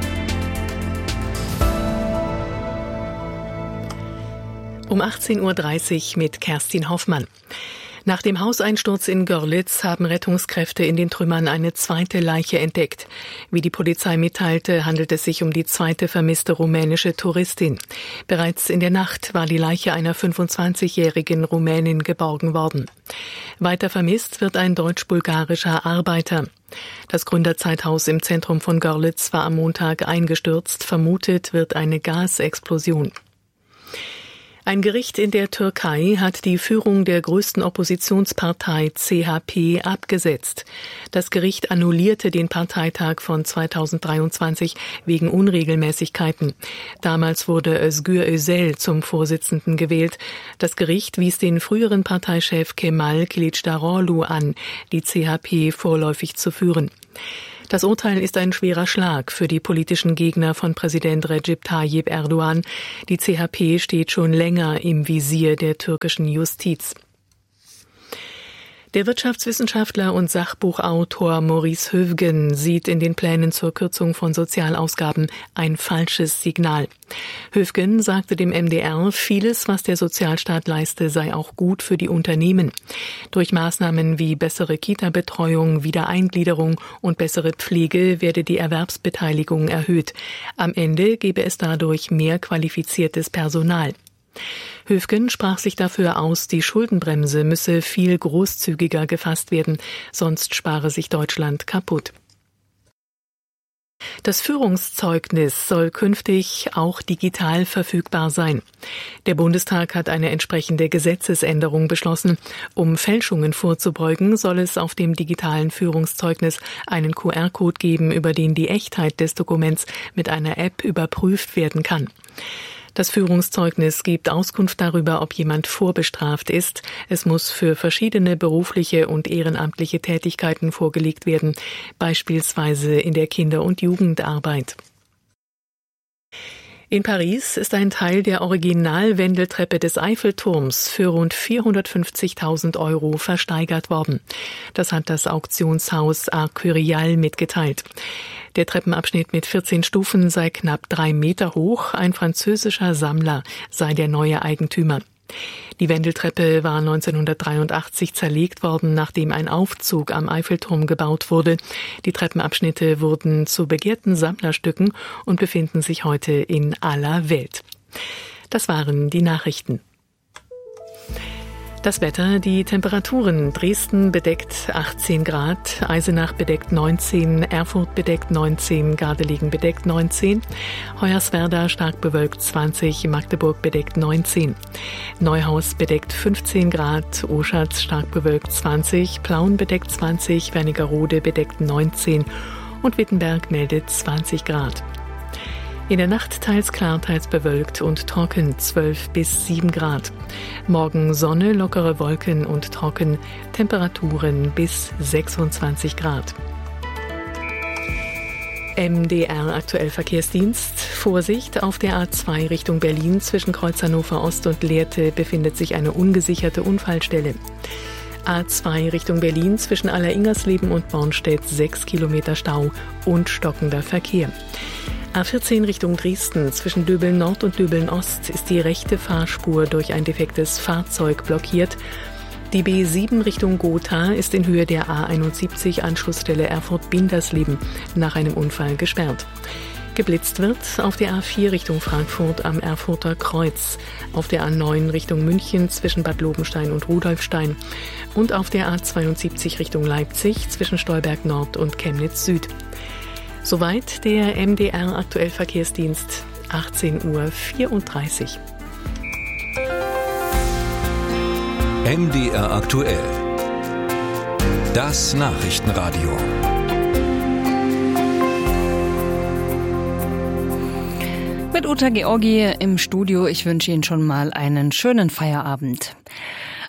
Um achtzehn Uhr dreißig mit Kerstin Hoffmann. Nach dem Hauseinsturz in Görlitz haben Rettungskräfte in den Trümmern eine zweite Leiche entdeckt. Wie die Polizei mitteilte, handelt es sich um die zweite vermisste rumänische Touristin. Bereits in der Nacht war die Leiche einer fünfundzwanzigjährigen Rumänin geborgen worden. Weiter vermisst wird ein deutsch-bulgarischer Arbeiter. Das Gründerzeithaus im Zentrum von Görlitz war am Montag eingestürzt. Vermutet wird eine Gasexplosion. Ein Gericht in der Türkei hat die Führung der größten Oppositionspartei C H P abgesetzt. Das Gericht annullierte den Parteitag von zweitausenddreiundzwanzig wegen Unregelmäßigkeiten. Damals wurde Özgür Özel zum Vorsitzenden gewählt. Das Gericht wies den früheren Parteichef Kemal Kılıçdaroğlu an, die C H P vorläufig zu führen. Das Urteil ist ein schwerer Schlag für die politischen Gegner von Präsident Recep Tayyip Erdogan. Die C H P steht schon länger im Visier der türkischen Justiz. Der Wirtschaftswissenschaftler und Sachbuchautor Maurice Höfgen sieht in den Plänen zur Kürzung von Sozialausgaben ein falsches Signal. Höfgen sagte dem M D R, vieles, was der Sozialstaat leiste, sei auch gut für die Unternehmen. Durch Maßnahmen wie bessere Kita-Betreuung, Wiedereingliederung und bessere Pflege werde die Erwerbsbeteiligung erhöht. Am Ende gebe es dadurch mehr qualifiziertes Personal. Höfgen sprach sich dafür aus, die Schuldenbremse müsse viel großzügiger gefasst werden, sonst spare sich Deutschland kaputt. Das Führungszeugnis soll künftig auch digital verfügbar sein. Der Bundestag hat eine entsprechende Gesetzesänderung beschlossen. Um Fälschungen vorzubeugen, soll es auf dem digitalen Führungszeugnis einen Q R-Code geben, über den die Echtheit des Dokuments mit einer App überprüft werden kann. Das Führungszeugnis gibt Auskunft darüber, ob jemand vorbestraft ist. Es muss für verschiedene berufliche und ehrenamtliche Tätigkeiten vorgelegt werden, beispielsweise in der Kinder- und Jugendarbeit. In Paris ist ein Teil der Original-Wendeltreppe des Eiffelturms für rund vierhundertfünfzigtausend Euro versteigert worden. Das hat das Auktionshaus Arcurial mitgeteilt. Der Treppenabschnitt mit vierzehn Stufen sei knapp drei Meter hoch. Ein französischer Sammler sei der neue Eigentümer. Die Wendeltreppe war neunzehnhundertdreiundachtzig zerlegt worden, nachdem ein Aufzug am Eiffelturm gebaut wurde. Die Treppenabschnitte wurden zu begehrten Sammlerstücken und befinden sich heute in aller Welt. Das waren die Nachrichten. Das Wetter, die Temperaturen: Dresden bedeckt achtzehn Grad, Eisenach bedeckt neunzehn, Erfurt bedeckt neunzehn, Gardelegen bedeckt neunzehn, Hoyerswerda stark bewölkt zwanzig, Magdeburg bedeckt neunzehn, Neuhaus bedeckt fünfzehn Grad, Oschatz stark bewölkt zwanzig, Plauen bedeckt zwanzig, Wernigerode bedeckt neunzehn und Wittenberg meldet zwanzig Grad. In der Nacht teils klar, teils bewölkt und trocken, zwölf bis sieben Grad. Morgen Sonne, lockere Wolken und trocken, Temperaturen bis sechsundzwanzig Grad. M D R aktuell Verkehrsdienst. Vorsicht, auf der A zwei Richtung Berlin zwischen Kreuz Hannover Ost und Lehrte befindet sich eine ungesicherte Unfallstelle. A zwei Richtung Berlin zwischen Aller-Ingersleben und Bornstedt sechs Kilometer Stau und stockender Verkehr. A vierzehn Richtung Dresden zwischen Döbeln Nord und Döbeln Ost ist die rechte Fahrspur durch ein defektes Fahrzeug blockiert. Die B sieben Richtung Gotha ist in Höhe der A einundsiebzig Anschlussstelle Erfurt-Bindersleben nach einem Unfall gesperrt. Geblitzt wird auf der A vier Richtung Frankfurt am Erfurter Kreuz, auf der A neun Richtung München zwischen Bad Lobenstein und Rudolfstein und auf der A zweiundsiebzig Richtung Leipzig zwischen Stolberg Nord und Chemnitz Süd. Soweit der M D R aktuell Verkehrsdienst, achtzehn Uhr vierunddreißig. M D R aktuell. Das Nachrichtenradio. Mit Uta Georgi im Studio. Ich wünsche Ihnen schon mal einen schönen Feierabend.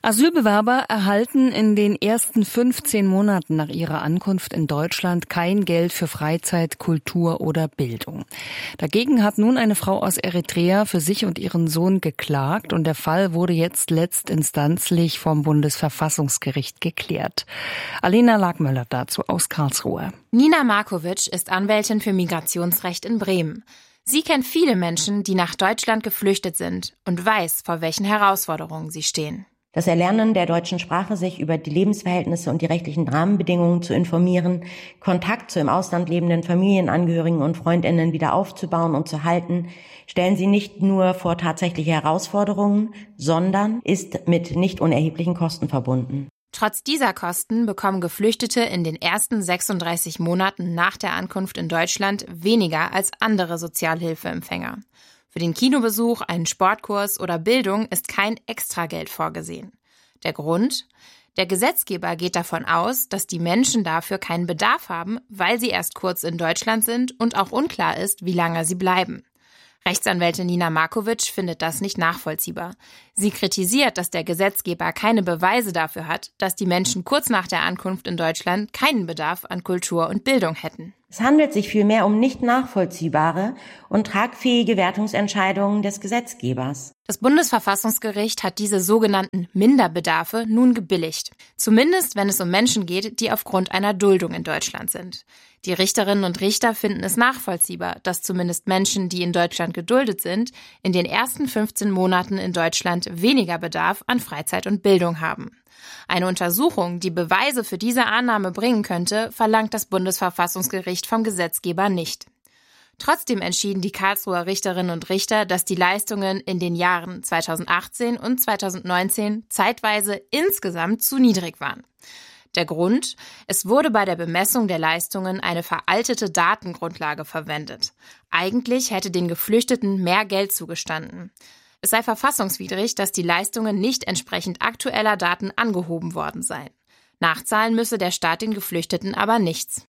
Asylbewerber erhalten in den ersten fünfzehn Monaten nach ihrer Ankunft in Deutschland kein Geld für Freizeit, Kultur oder Bildung. Dagegen hat nun eine Frau aus Eritrea für sich und ihren Sohn geklagt und der Fall wurde jetzt letztinstanzlich vom Bundesverfassungsgericht geklärt. Alena Lagmöller dazu aus Karlsruhe. Nina Markovic ist Anwältin für Migrationsrecht in Bremen. Sie kennt viele Menschen, die nach Deutschland geflüchtet sind und weiß, vor welchen Herausforderungen sie stehen. Das Erlernen der deutschen Sprache, sich über die Lebensverhältnisse und die rechtlichen Rahmenbedingungen zu informieren, Kontakt zu im Ausland lebenden Familienangehörigen und Freundinnen wieder aufzubauen und zu halten, stellen sie nicht nur vor tatsächliche Herausforderungen, sondern ist mit nicht unerheblichen Kosten verbunden. Trotz dieser Kosten bekommen Geflüchtete in den ersten sechsunddreißig Monaten nach der Ankunft in Deutschland weniger als andere Sozialhilfeempfänger. Für den Kinobesuch, einen Sportkurs oder Bildung ist kein Extrageld vorgesehen. Der Grund? Der Gesetzgeber geht davon aus, dass die Menschen dafür keinen Bedarf haben, weil sie erst kurz in Deutschland sind und auch unklar ist, wie lange sie bleiben. Rechtsanwältin Nina Markovic findet das nicht nachvollziehbar. Sie kritisiert, dass der Gesetzgeber keine Beweise dafür hat, dass die Menschen kurz nach der Ankunft in Deutschland keinen Bedarf an Kultur und Bildung hätten. Es handelt sich vielmehr um nicht nachvollziehbare und tragfähige Wertungsentscheidungen des Gesetzgebers. Das Bundesverfassungsgericht hat diese sogenannten Minderbedarfe nun gebilligt. Zumindest, wenn es um Menschen geht, die aufgrund einer Duldung in Deutschland sind. Die Richterinnen und Richter finden es nachvollziehbar, dass zumindest Menschen, die in Deutschland geduldet sind, in den ersten fünfzehn Monaten in Deutschland weniger Bedarf an Freizeit und Bildung haben. Eine Untersuchung, die Beweise für diese Annahme bringen könnte, verlangt das Bundesverfassungsgericht vom Gesetzgeber nicht. Trotzdem entschieden die Karlsruher Richterinnen und Richter, dass die Leistungen in den Jahren zweitausendachtzehn und zweitausendneunzehn zeitweise insgesamt zu niedrig waren. Der Grund? Es wurde bei der Bemessung der Leistungen eine veraltete Datengrundlage verwendet. Eigentlich hätte den Geflüchteten mehr Geld zugestanden. Es sei verfassungswidrig, dass die Leistungen nicht entsprechend aktueller Daten angehoben worden seien. Nachzahlen müsse der Staat den Geflüchteten aber nichts.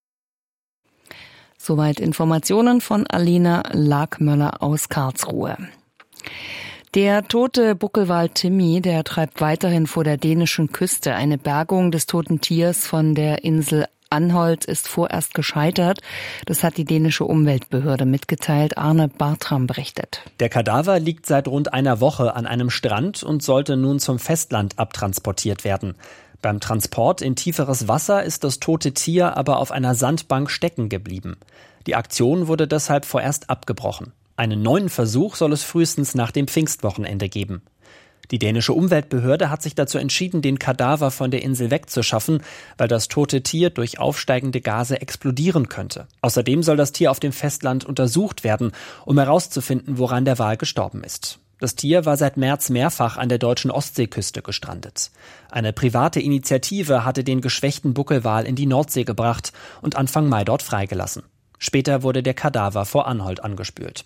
Soweit Informationen von Alena Lagmöller aus Karlsruhe. Der tote Buckelwal Timmy, der treibt weiterhin vor der dänischen Küste. Eine Bergung des toten Tiers von der Insel Anholt ist vorerst gescheitert. Das hat die dänische Umweltbehörde mitgeteilt. Arne Bartram berichtet. Der Kadaver liegt seit rund einer Woche an einem Strand und sollte nun zum Festland abtransportiert werden. Beim Transport in tieferes Wasser ist das tote Tier aber auf einer Sandbank stecken geblieben. Die Aktion wurde deshalb vorerst abgebrochen. Einen neuen Versuch soll es frühestens nach dem Pfingstwochenende geben. Die dänische Umweltbehörde hat sich dazu entschieden, den Kadaver von der Insel wegzuschaffen, weil das tote Tier durch aufsteigende Gase explodieren könnte. Außerdem soll das Tier auf dem Festland untersucht werden, um herauszufinden, woran der Wal gestorben ist. Das Tier war seit März mehrfach an der deutschen Ostseeküste gestrandet. Eine private Initiative hatte den geschwächten Buckelwal in die Nordsee gebracht und Anfang Mai dort freigelassen. Später wurde der Kadaver vor Anholt angespült.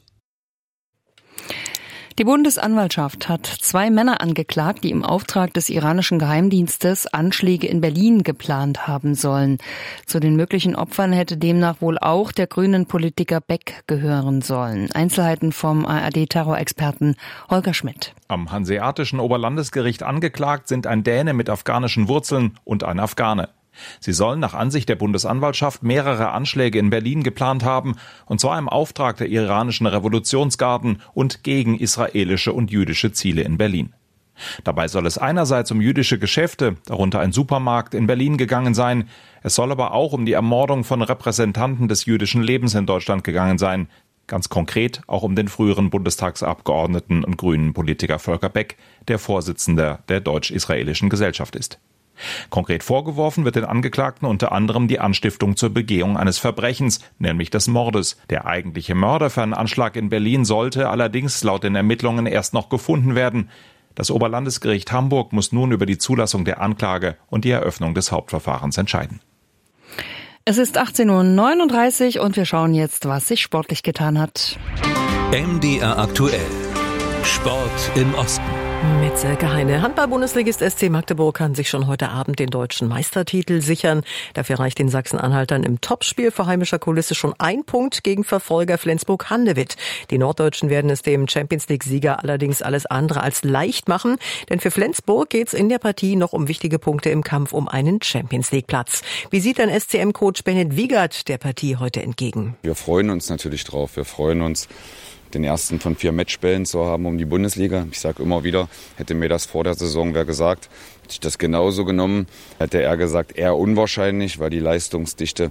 Die Bundesanwaltschaft hat zwei Männer angeklagt, die im Auftrag des iranischen Geheimdienstes Anschläge in Berlin geplant haben sollen. Zu den möglichen Opfern hätte demnach wohl auch der grünen Politiker Beck gehören sollen. Einzelheiten vom A R D-Terrorexperten Holger Schmidt. Am Hanseatischen Oberlandesgericht angeklagt sind ein Däne mit afghanischen Wurzeln und ein Afghane. Sie sollen nach Ansicht der Bundesanwaltschaft mehrere Anschläge in Berlin geplant haben, und zwar im Auftrag der iranischen Revolutionsgarden und gegen israelische und jüdische Ziele in Berlin. Dabei soll es einerseits um jüdische Geschäfte, darunter ein Supermarkt, in Berlin gegangen sein. Es soll aber auch um die Ermordung von Repräsentanten des jüdischen Lebens in Deutschland gegangen sein. Ganz konkret auch um den früheren Bundestagsabgeordneten und grünen Politiker Volker Beck, der Vorsitzender der Deutsch-Israelischen Gesellschaft ist. Konkret vorgeworfen wird den Angeklagten unter anderem die Anstiftung zur Begehung eines Verbrechens, nämlich des Mordes. Der eigentliche Mörder für einen Anschlag in Berlin sollte allerdings laut den Ermittlungen erst noch gefunden werden. Das Oberlandesgericht Hamburg muss nun über die Zulassung der Anklage und die Eröffnung des Hauptverfahrens entscheiden. Es ist achtzehn Uhr neununddreißig und wir schauen jetzt, was sich sportlich getan hat. M D R aktuell. Sport im Osten. Mit Silke Heine. Handball-Bundesligist S C Magdeburg kann sich schon heute Abend den deutschen Meistertitel sichern. Dafür reicht den Sachsen-Anhaltern im Topspiel vor heimischer Kulisse schon ein Punkt gegen Verfolger Flensburg-Handewitt. Die Norddeutschen werden es dem Champions-League-Sieger allerdings alles andere als leicht machen. Denn für Flensburg geht's in der Partie noch um wichtige Punkte im Kampf um einen Champions-League-Platz. Wie sieht denn S C M-Coach Bennett Wiegert der Partie heute entgegen? Wir freuen uns natürlich drauf. Wir freuen uns, den ersten von vier Matchbällen zu haben um die Bundesliga. Ich sage immer wieder, hätte mir das vor der Saison wer gesagt, hätte ich das genauso genommen, hätte er gesagt, eher unwahrscheinlich, weil die Leistungsdichte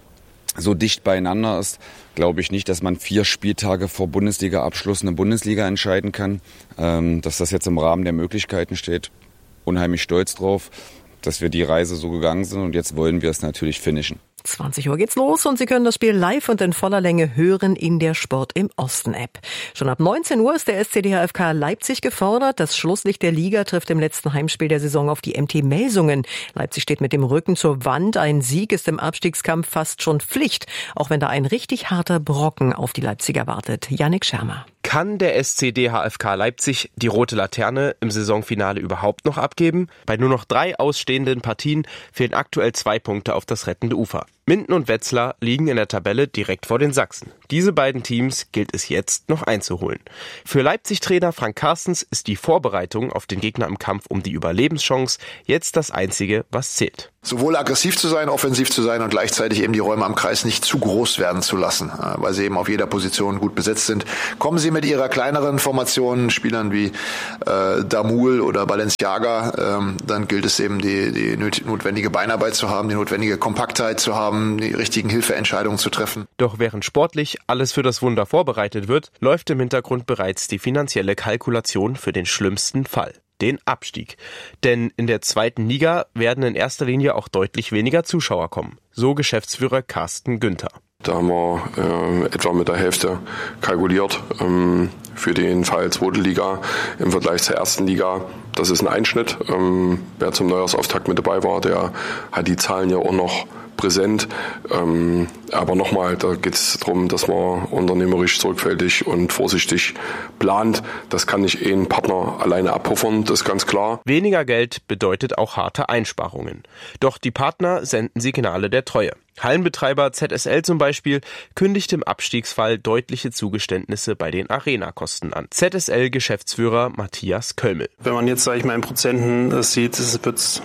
so dicht beieinander ist. Glaube ich nicht, dass man vier Spieltage vor Bundesliga-Abschluss eine Bundesliga entscheiden kann. Ähm, dass das jetzt im Rahmen der Möglichkeiten steht, unheimlich stolz drauf, dass wir die Reise so gegangen sind und jetzt wollen wir es natürlich finishen. zwanzig Uhr geht's los und Sie können das Spiel live und in voller Länge hören in der Sport im Osten App. Schon ab neunzehn Uhr ist der S C D H F K Leipzig gefordert. Das Schlusslicht der Liga trifft im letzten Heimspiel der Saison auf die M T Melsungen. Leipzig steht mit dem Rücken zur Wand. Ein Sieg ist im Abstiegskampf fast schon Pflicht, auch wenn da ein richtig harter Brocken auf die Leipziger wartet. Yannick Schermer. Kann der S C D H F K Leipzig die rote Laterne im Saisonfinale überhaupt noch abgeben? Bei nur noch drei ausstehenden Partien fehlen aktuell zwei Punkte auf das rettende Ufer. Minden und Wetzlar liegen in der Tabelle direkt vor den Sachsen. Diese beiden Teams gilt es jetzt noch einzuholen. Für Leipzig-Trainer Frank Carstens ist die Vorbereitung auf den Gegner im Kampf um die Überlebenschance jetzt das Einzige, was zählt. Sowohl aggressiv zu sein, offensiv zu sein und gleichzeitig eben die Räume am Kreis nicht zu groß werden zu lassen, weil sie eben auf jeder Position gut besetzt sind. Kommen sie mit ihrer kleineren Formation, Spielern wie äh, Damul oder Balenciaga, ähm, dann gilt es eben die, die notwendige Beinarbeit zu haben, die notwendige Kompaktheit zu haben, die richtigen Hilfeentscheidungen zu treffen. Doch während sportlich alles für das Wunder vorbereitet wird, läuft im Hintergrund bereits die finanzielle Kalkulation für den schlimmsten Fall. Den Abstieg. Denn in der zweiten Liga werden in erster Linie auch deutlich weniger Zuschauer kommen. So Geschäftsführer Carsten Günther. Da haben wir äh, etwa mit der Hälfte kalkuliert ähm, für den Fall zweite Liga im Vergleich zur ersten Liga. Das ist ein Einschnitt. Ähm, wer zum Neujahrsauftakt mit dabei war, der hat die Zahlen ja auch noch präsent. Ähm, aber nochmal, da geht es darum, dass man unternehmerisch sorgfältig und vorsichtig plant. Das kann nicht ein Partner alleine abpuffern, das ist ganz klar. Weniger Geld bedeutet auch harte Einsparungen. Doch die Partner senden Signale der Treue. Hallenbetreiber Z S L zum Beispiel kündigt im Abstiegsfall deutliche Zugeständnisse bei den Arenakosten an. Z S L-Geschäftsführer Matthias Kölmel. Wenn man jetzt, sage ich mal, in Prozenten das sieht, wird es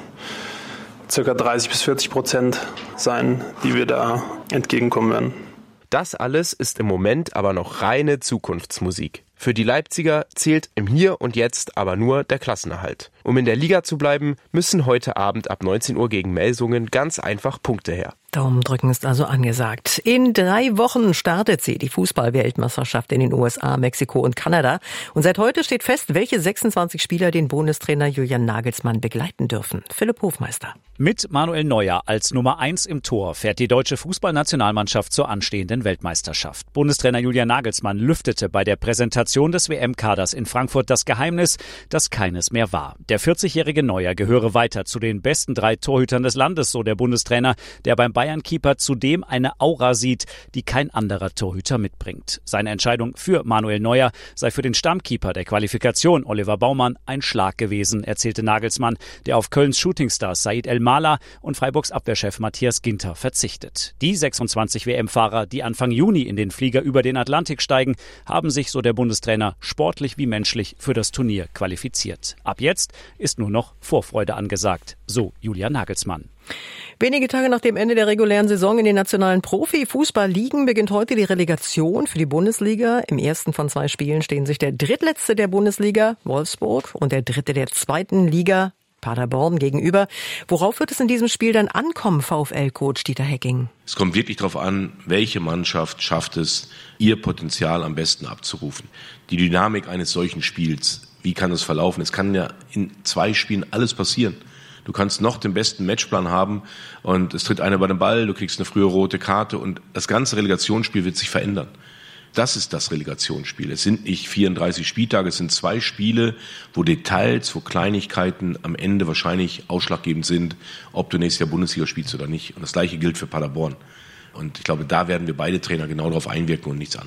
circa dreißig bis vierzig Prozent sein, die wir da entgegenkommen werden. Das alles ist im Moment aber noch reine Zukunftsmusik. Für die Leipziger zählt im Hier und Jetzt aber nur der Klassenerhalt. Um in der Liga zu bleiben, müssen heute Abend ab neunzehn Uhr gegen Melsungen ganz einfach Punkte her. Daumendrücken ist also angesagt. In drei Wochen startet sie, die Fußball-Weltmeisterschaft in den U S A, Mexiko und Kanada. Und seit heute steht fest, welche sechsundzwanzig Spieler den Bundestrainer Julian Nagelsmann begleiten dürfen. Philipp Hofmeister. Mit Manuel Neuer als Nummer eins im Tor fährt die deutsche Fußballnationalmannschaft zur anstehenden Weltmeisterschaft. Bundestrainer Julian Nagelsmann lüftete bei der Präsentation des W M-Kaders in Frankfurt das Geheimnis, das keines mehr war. Der vierzigjährige Neuer gehöre weiter zu den besten drei Torhütern des Landes, so der Bundestrainer, der beim Bayern-Keeper zudem eine Aura sieht, die kein anderer Torhüter mitbringt. Seine Entscheidung für Manuel Neuer sei für den Stammkeeper der Qualifikation, Oliver Baumann, ein Schlag gewesen, erzählte Nagelsmann, der auf Kölns Shootingstar Said El-Mala und Freiburgs Abwehrchef Matthias Ginter verzichtet. Die sechsundzwanzig W M-Fahrer, die Anfang Juni in den Flieger über den Atlantik steigen, haben sich, so der Bundestrainer, sportlich wie menschlich für das Turnier qualifiziert. Ab jetzt ist nur noch Vorfreude angesagt, so Julian Nagelsmann. Wenige Tage nach dem Ende der regulären Saison in den nationalen Profi-Fußball-Ligen beginnt heute die Relegation für die Bundesliga. Im ersten von zwei Spielen stehen sich der Drittletzte der Bundesliga, Wolfsburg, und der Dritte der zweiten Liga, Paderborn, gegenüber. Worauf wird es in diesem Spiel dann ankommen, VfL-Coach Dieter Hecking? Es kommt wirklich darauf an, welche Mannschaft schafft es, ihr Potenzial am besten abzurufen. Die Dynamik eines solchen Spiels, wie kann es verlaufen? Es kann ja in zwei Spielen alles passieren. Du kannst noch den besten Matchplan haben und es tritt einer bei dem Ball, du kriegst eine frühe rote Karte und das ganze Relegationsspiel wird sich verändern. Das ist das Relegationsspiel. Es sind nicht vierunddreißig Spieltage, es sind zwei Spiele, wo Details, wo Kleinigkeiten am Ende wahrscheinlich ausschlaggebend sind, ob du nächstes Jahr Bundesliga spielst oder nicht. Und das Gleiche gilt für Paderborn. Und ich glaube, da werden wir beide Trainer genau darauf einwirken und nichts anderes.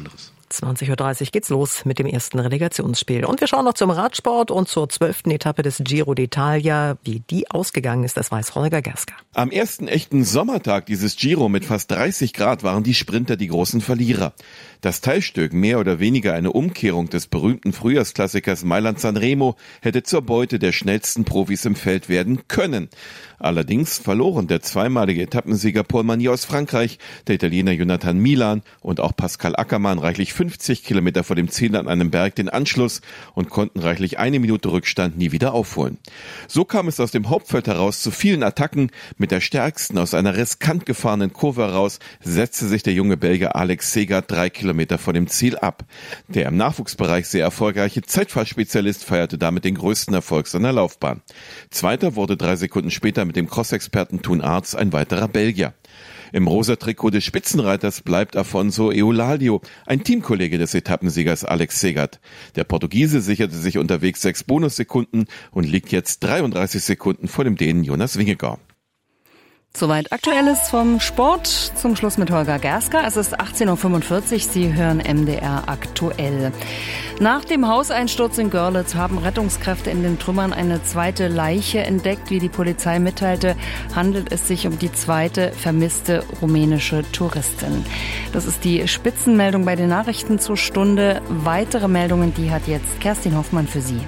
zwanzig Uhr dreißig geht's los mit dem ersten Relegationsspiel. Und wir schauen noch zum Radsport und zur zwölften Etappe des Giro d'Italia. Wie die ausgegangen ist, das weiß Holger Gerska. Am ersten echten Sommertag dieses Giro mit fast dreißig Grad waren die Sprinter die großen Verlierer. Das Teilstück, mehr oder weniger eine Umkehrung des berühmten Frühjahrsklassikers Mailand-Sanremo, hätte zur Beute der schnellsten Profis im Feld werden können. Allerdings verloren der zweimalige Etappensieger Paul Magny aus Frankreich, der Italiener Jonathan Milan und auch Pascal Ackermann reichlich fünfzig Kilometer vor dem Ziel an einem Berg den Anschluss und konnten reichlich eine Minute Rückstand nie wieder aufholen. So kam es aus dem Hauptfeld heraus zu vielen Attacken. Mit der stärksten aus einer riskant gefahrenen Kurve heraus setzte sich der junge Belgier Alex Segard drei Kilometer vor dem Ziel ab. Der im Nachwuchsbereich sehr erfolgreiche Zeitfahrtspezialist feierte damit den größten Erfolg seiner Laufbahn. Zweiter wurde drei Sekunden später mit dem Cross-Experten Toon Aerts ein weiterer Belgier. Im rosa Trikot des Spitzenreiters bleibt Afonso Eulalia, ein Teamkollege des Etappensiegers Alex Segard. Der Portugiese sicherte sich unterwegs sechs Bonussekunden und liegt jetzt dreiunddreißig Sekunden vor dem Dänen Jonas Vingegaard. Soweit Aktuelles vom Sport. Zum Schluss mit Holger Gerska. Es ist achtzehn Uhr fünfundvierzig. Sie hören M D R aktuell. Nach dem Hauseinsturz in Görlitz haben Rettungskräfte in den Trümmern eine zweite Leiche entdeckt. Wie die Polizei mitteilte, handelt es sich um die zweite vermisste rumänische Touristin. Das ist die Spitzenmeldung bei den Nachrichten zur Stunde. Weitere Meldungen, die hat jetzt Kerstin Hoffmann für Sie.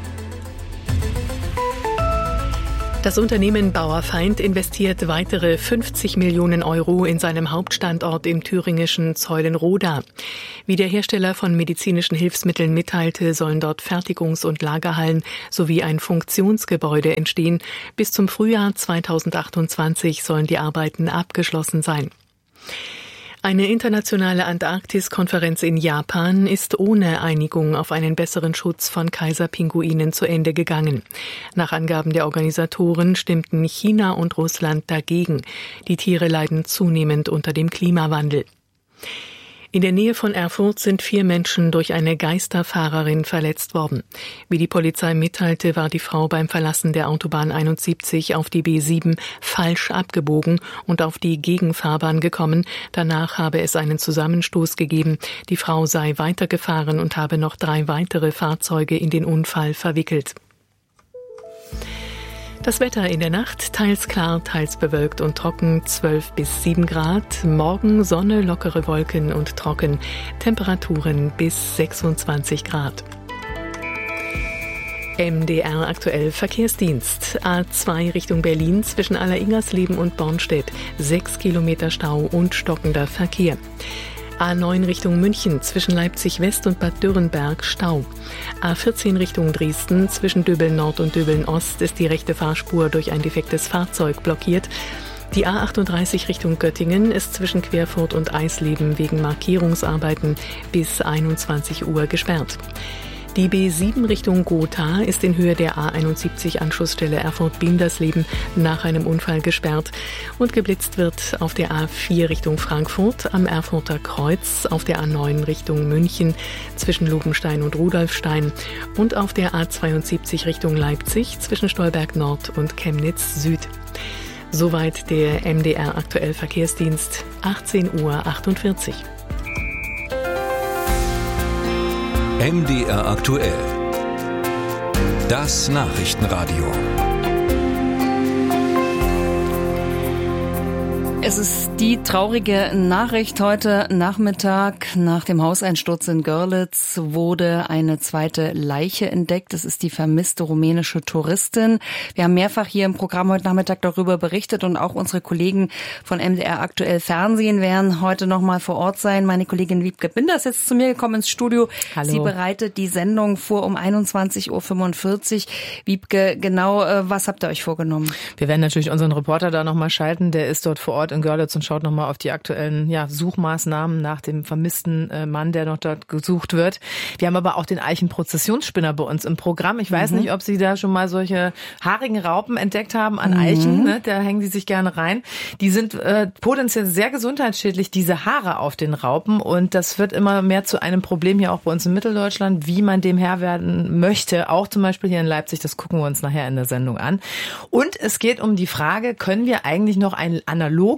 Das Unternehmen Bauer-Feind investiert weitere fünfzig Millionen Euro in seinem Hauptstandort im thüringischen Zeulenroda. Wie der Hersteller von medizinischen Hilfsmitteln mitteilte, sollen dort Fertigungs- und Lagerhallen sowie ein Funktionsgebäude entstehen. Bis zum Frühjahr zweitausendachtundzwanzig sollen die Arbeiten abgeschlossen sein. Eine internationale Antarktis-Konferenz in Japan ist ohne Einigung auf einen besseren Schutz von Kaiserpinguinen zu Ende gegangen. Nach Angaben der Organisatoren stimmten China und Russland dagegen. Die Tiere leiden zunehmend unter dem Klimawandel. In der Nähe von Erfurt sind vier Menschen durch eine Geisterfahrerin verletzt worden. Wie die Polizei mitteilte, war die Frau beim Verlassen der Autobahn einundsiebzig auf die B sieben falsch abgebogen und auf die Gegenfahrbahn gekommen. Danach habe es einen Zusammenstoß gegeben. Die Frau sei weitergefahren und habe noch drei weitere Fahrzeuge in den Unfall verwickelt. Das Wetter in der Nacht, teils klar, teils bewölkt und trocken, zwölf bis sieben Grad. Morgen Sonne, lockere Wolken und trocken. Temperaturen bis sechsundzwanzig Grad. M D R aktuell Verkehrsdienst. A zwei Richtung Berlin zwischen Allersingersleben und Bornstedt. Sechs Kilometer Stau und stockender Verkehr. A neun Richtung München zwischen Leipzig West und Bad Dürrenberg Stau. A vierzehn Richtung Dresden zwischen Döbeln Nord und Döbeln Ost ist die rechte Fahrspur durch ein defektes Fahrzeug blockiert. Die A achtunddreißig Richtung Göttingen ist zwischen Querfurt und Eisleben wegen Markierungsarbeiten bis einundzwanzig Uhr gesperrt. Die B sieben Richtung Gotha ist in Höhe der A einundsiebzig Anschlussstelle Erfurt-Bindersleben nach einem Unfall gesperrt und geblitzt wird auf der A vier Richtung Frankfurt am Erfurter Kreuz, auf der A neun Richtung München zwischen Lobenstein und Rudolfstein und auf der A zweiundsiebzig Richtung Leipzig zwischen Stolberg Nord und Chemnitz Süd. Soweit der M D R aktuell Verkehrsdienst, achtzehn Uhr achtundvierzig. M D R aktuell. Das Nachrichtenradio. Es ist die traurige Nachricht heute Nachmittag. Nach dem Hauseinsturz in Görlitz wurde eine zweite Leiche entdeckt. Das ist die vermisste rumänische Touristin. Wir haben mehrfach hier im Programm heute Nachmittag darüber berichtet und auch unsere Kollegen von M D R aktuell Fernsehen werden heute noch mal vor Ort sein. Meine Kollegin Wiebke Binder ist jetzt zu mir gekommen ins Studio. Hallo. Sie bereitet die Sendung vor um einundzwanzig Uhr fünfundvierzig. Wiebke, genau, was habt ihr euch vorgenommen? Wir werden natürlich unseren Reporter da noch mal schalten. Der ist dort vor Ort in Görlitz und schaut nochmal auf die aktuellen ja, Suchmaßnahmen nach dem vermissten äh, Mann, der noch dort gesucht wird. Wir haben aber auch den Eichen-Prozessionsspinner bei uns im Programm. Ich weiß mhm. nicht, ob Sie da schon mal solche haarigen Raupen entdeckt haben an Eichen. Mhm. Ne? Da hängen die sich gerne rein. Die sind äh, potenziell sehr gesundheitsschädlich, diese Haare auf den Raupen. Und das wird immer mehr zu einem Problem hier auch bei uns in Mitteldeutschland, wie man dem Herr werden möchte. Auch zum Beispiel hier in Leipzig. Das gucken wir uns nachher in der Sendung an. Und es geht um die Frage, können wir eigentlich noch ein analoges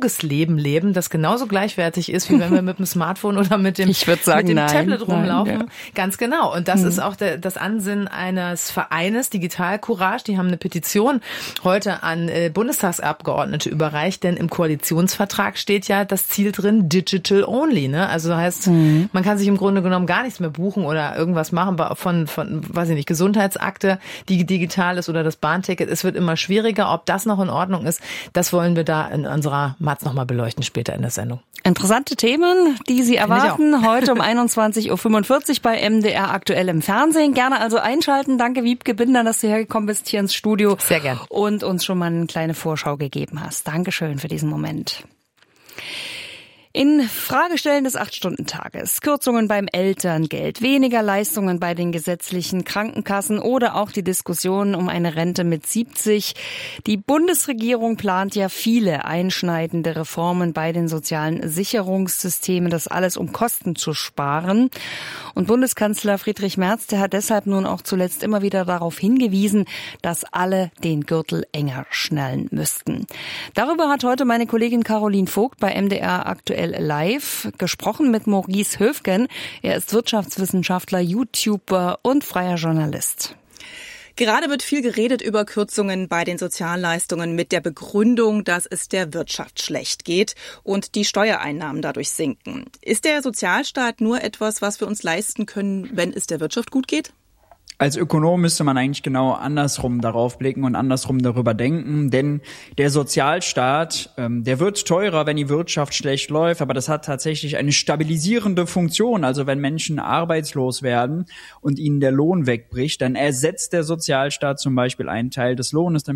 analoges Leben leben, das genauso gleichwertig ist, wie wenn wir mit dem Smartphone oder mit dem, ich würd sagen, mit dem nein, Tablet rumlaufen. nein, ja. Ganz genau. Und das Mhm. ist auch der, das Ansinnen eines Vereines, Digital Courage. Die haben eine Petition heute an äh, Bundestagsabgeordnete überreicht, denn im Koalitionsvertrag steht ja das Ziel drin, Digital Only. Ne? Also heißt, mhm. man kann sich im Grunde genommen gar nichts mehr buchen oder irgendwas machen von, von, weiß ich nicht, Gesundheitsakte, die digital ist oder das Bahnticket. Es wird immer schwieriger. Ob das noch in Ordnung ist, das wollen wir da in unserer Matz nochmal beleuchten später in der Sendung. Interessante Themen, die Sie erwarten heute um einundzwanzig Uhr fünfundvierzig bei M D R aktuell im Fernsehen. Gerne also einschalten. Danke, Wiebke Binder, dass du hergekommen bist hier ins Studio. Sehr gern. Und uns schon mal eine kleine Vorschau gegeben hast. Dankeschön für diesen Moment. In Fragestellen des acht-Stunden-Tages, Kürzungen beim Elterngeld, weniger Leistungen bei den gesetzlichen Krankenkassen oder auch die Diskussion um eine Rente mit siebzig. Die Bundesregierung plant ja viele einschneidende Reformen bei den sozialen Sicherungssystemen, das alles um Kosten zu sparen. Und Bundeskanzler Friedrich Merz, der hat deshalb nun auch zuletzt immer wieder darauf hingewiesen, dass alle den Gürtel enger schnallen müssten. Darüber hat heute meine Kollegin Caroline Vogt bei M D R aktuell live gesprochen mit Maurice Höfgen. Er ist Wirtschaftswissenschaftler, YouTuber und freier Journalist. Gerade wird viel geredet über Kürzungen bei den Sozialleistungen mit der Begründung, dass es der Wirtschaft schlecht geht und die Steuereinnahmen dadurch sinken. Ist der Sozialstaat nur etwas, was wir uns leisten können, wenn es der Wirtschaft gut geht? Als Ökonom müsste man eigentlich genau andersrum darauf blicken und andersrum darüber denken, denn der Sozialstaat, ähm, der wird teurer, wenn die Wirtschaft schlecht läuft, aber das hat tatsächlich eine stabilisierende Funktion. Also wenn Menschen arbeitslos werden und ihnen der Lohn wegbricht, dann ersetzt der Sozialstaat zum Beispiel einen Teil des Lohnes,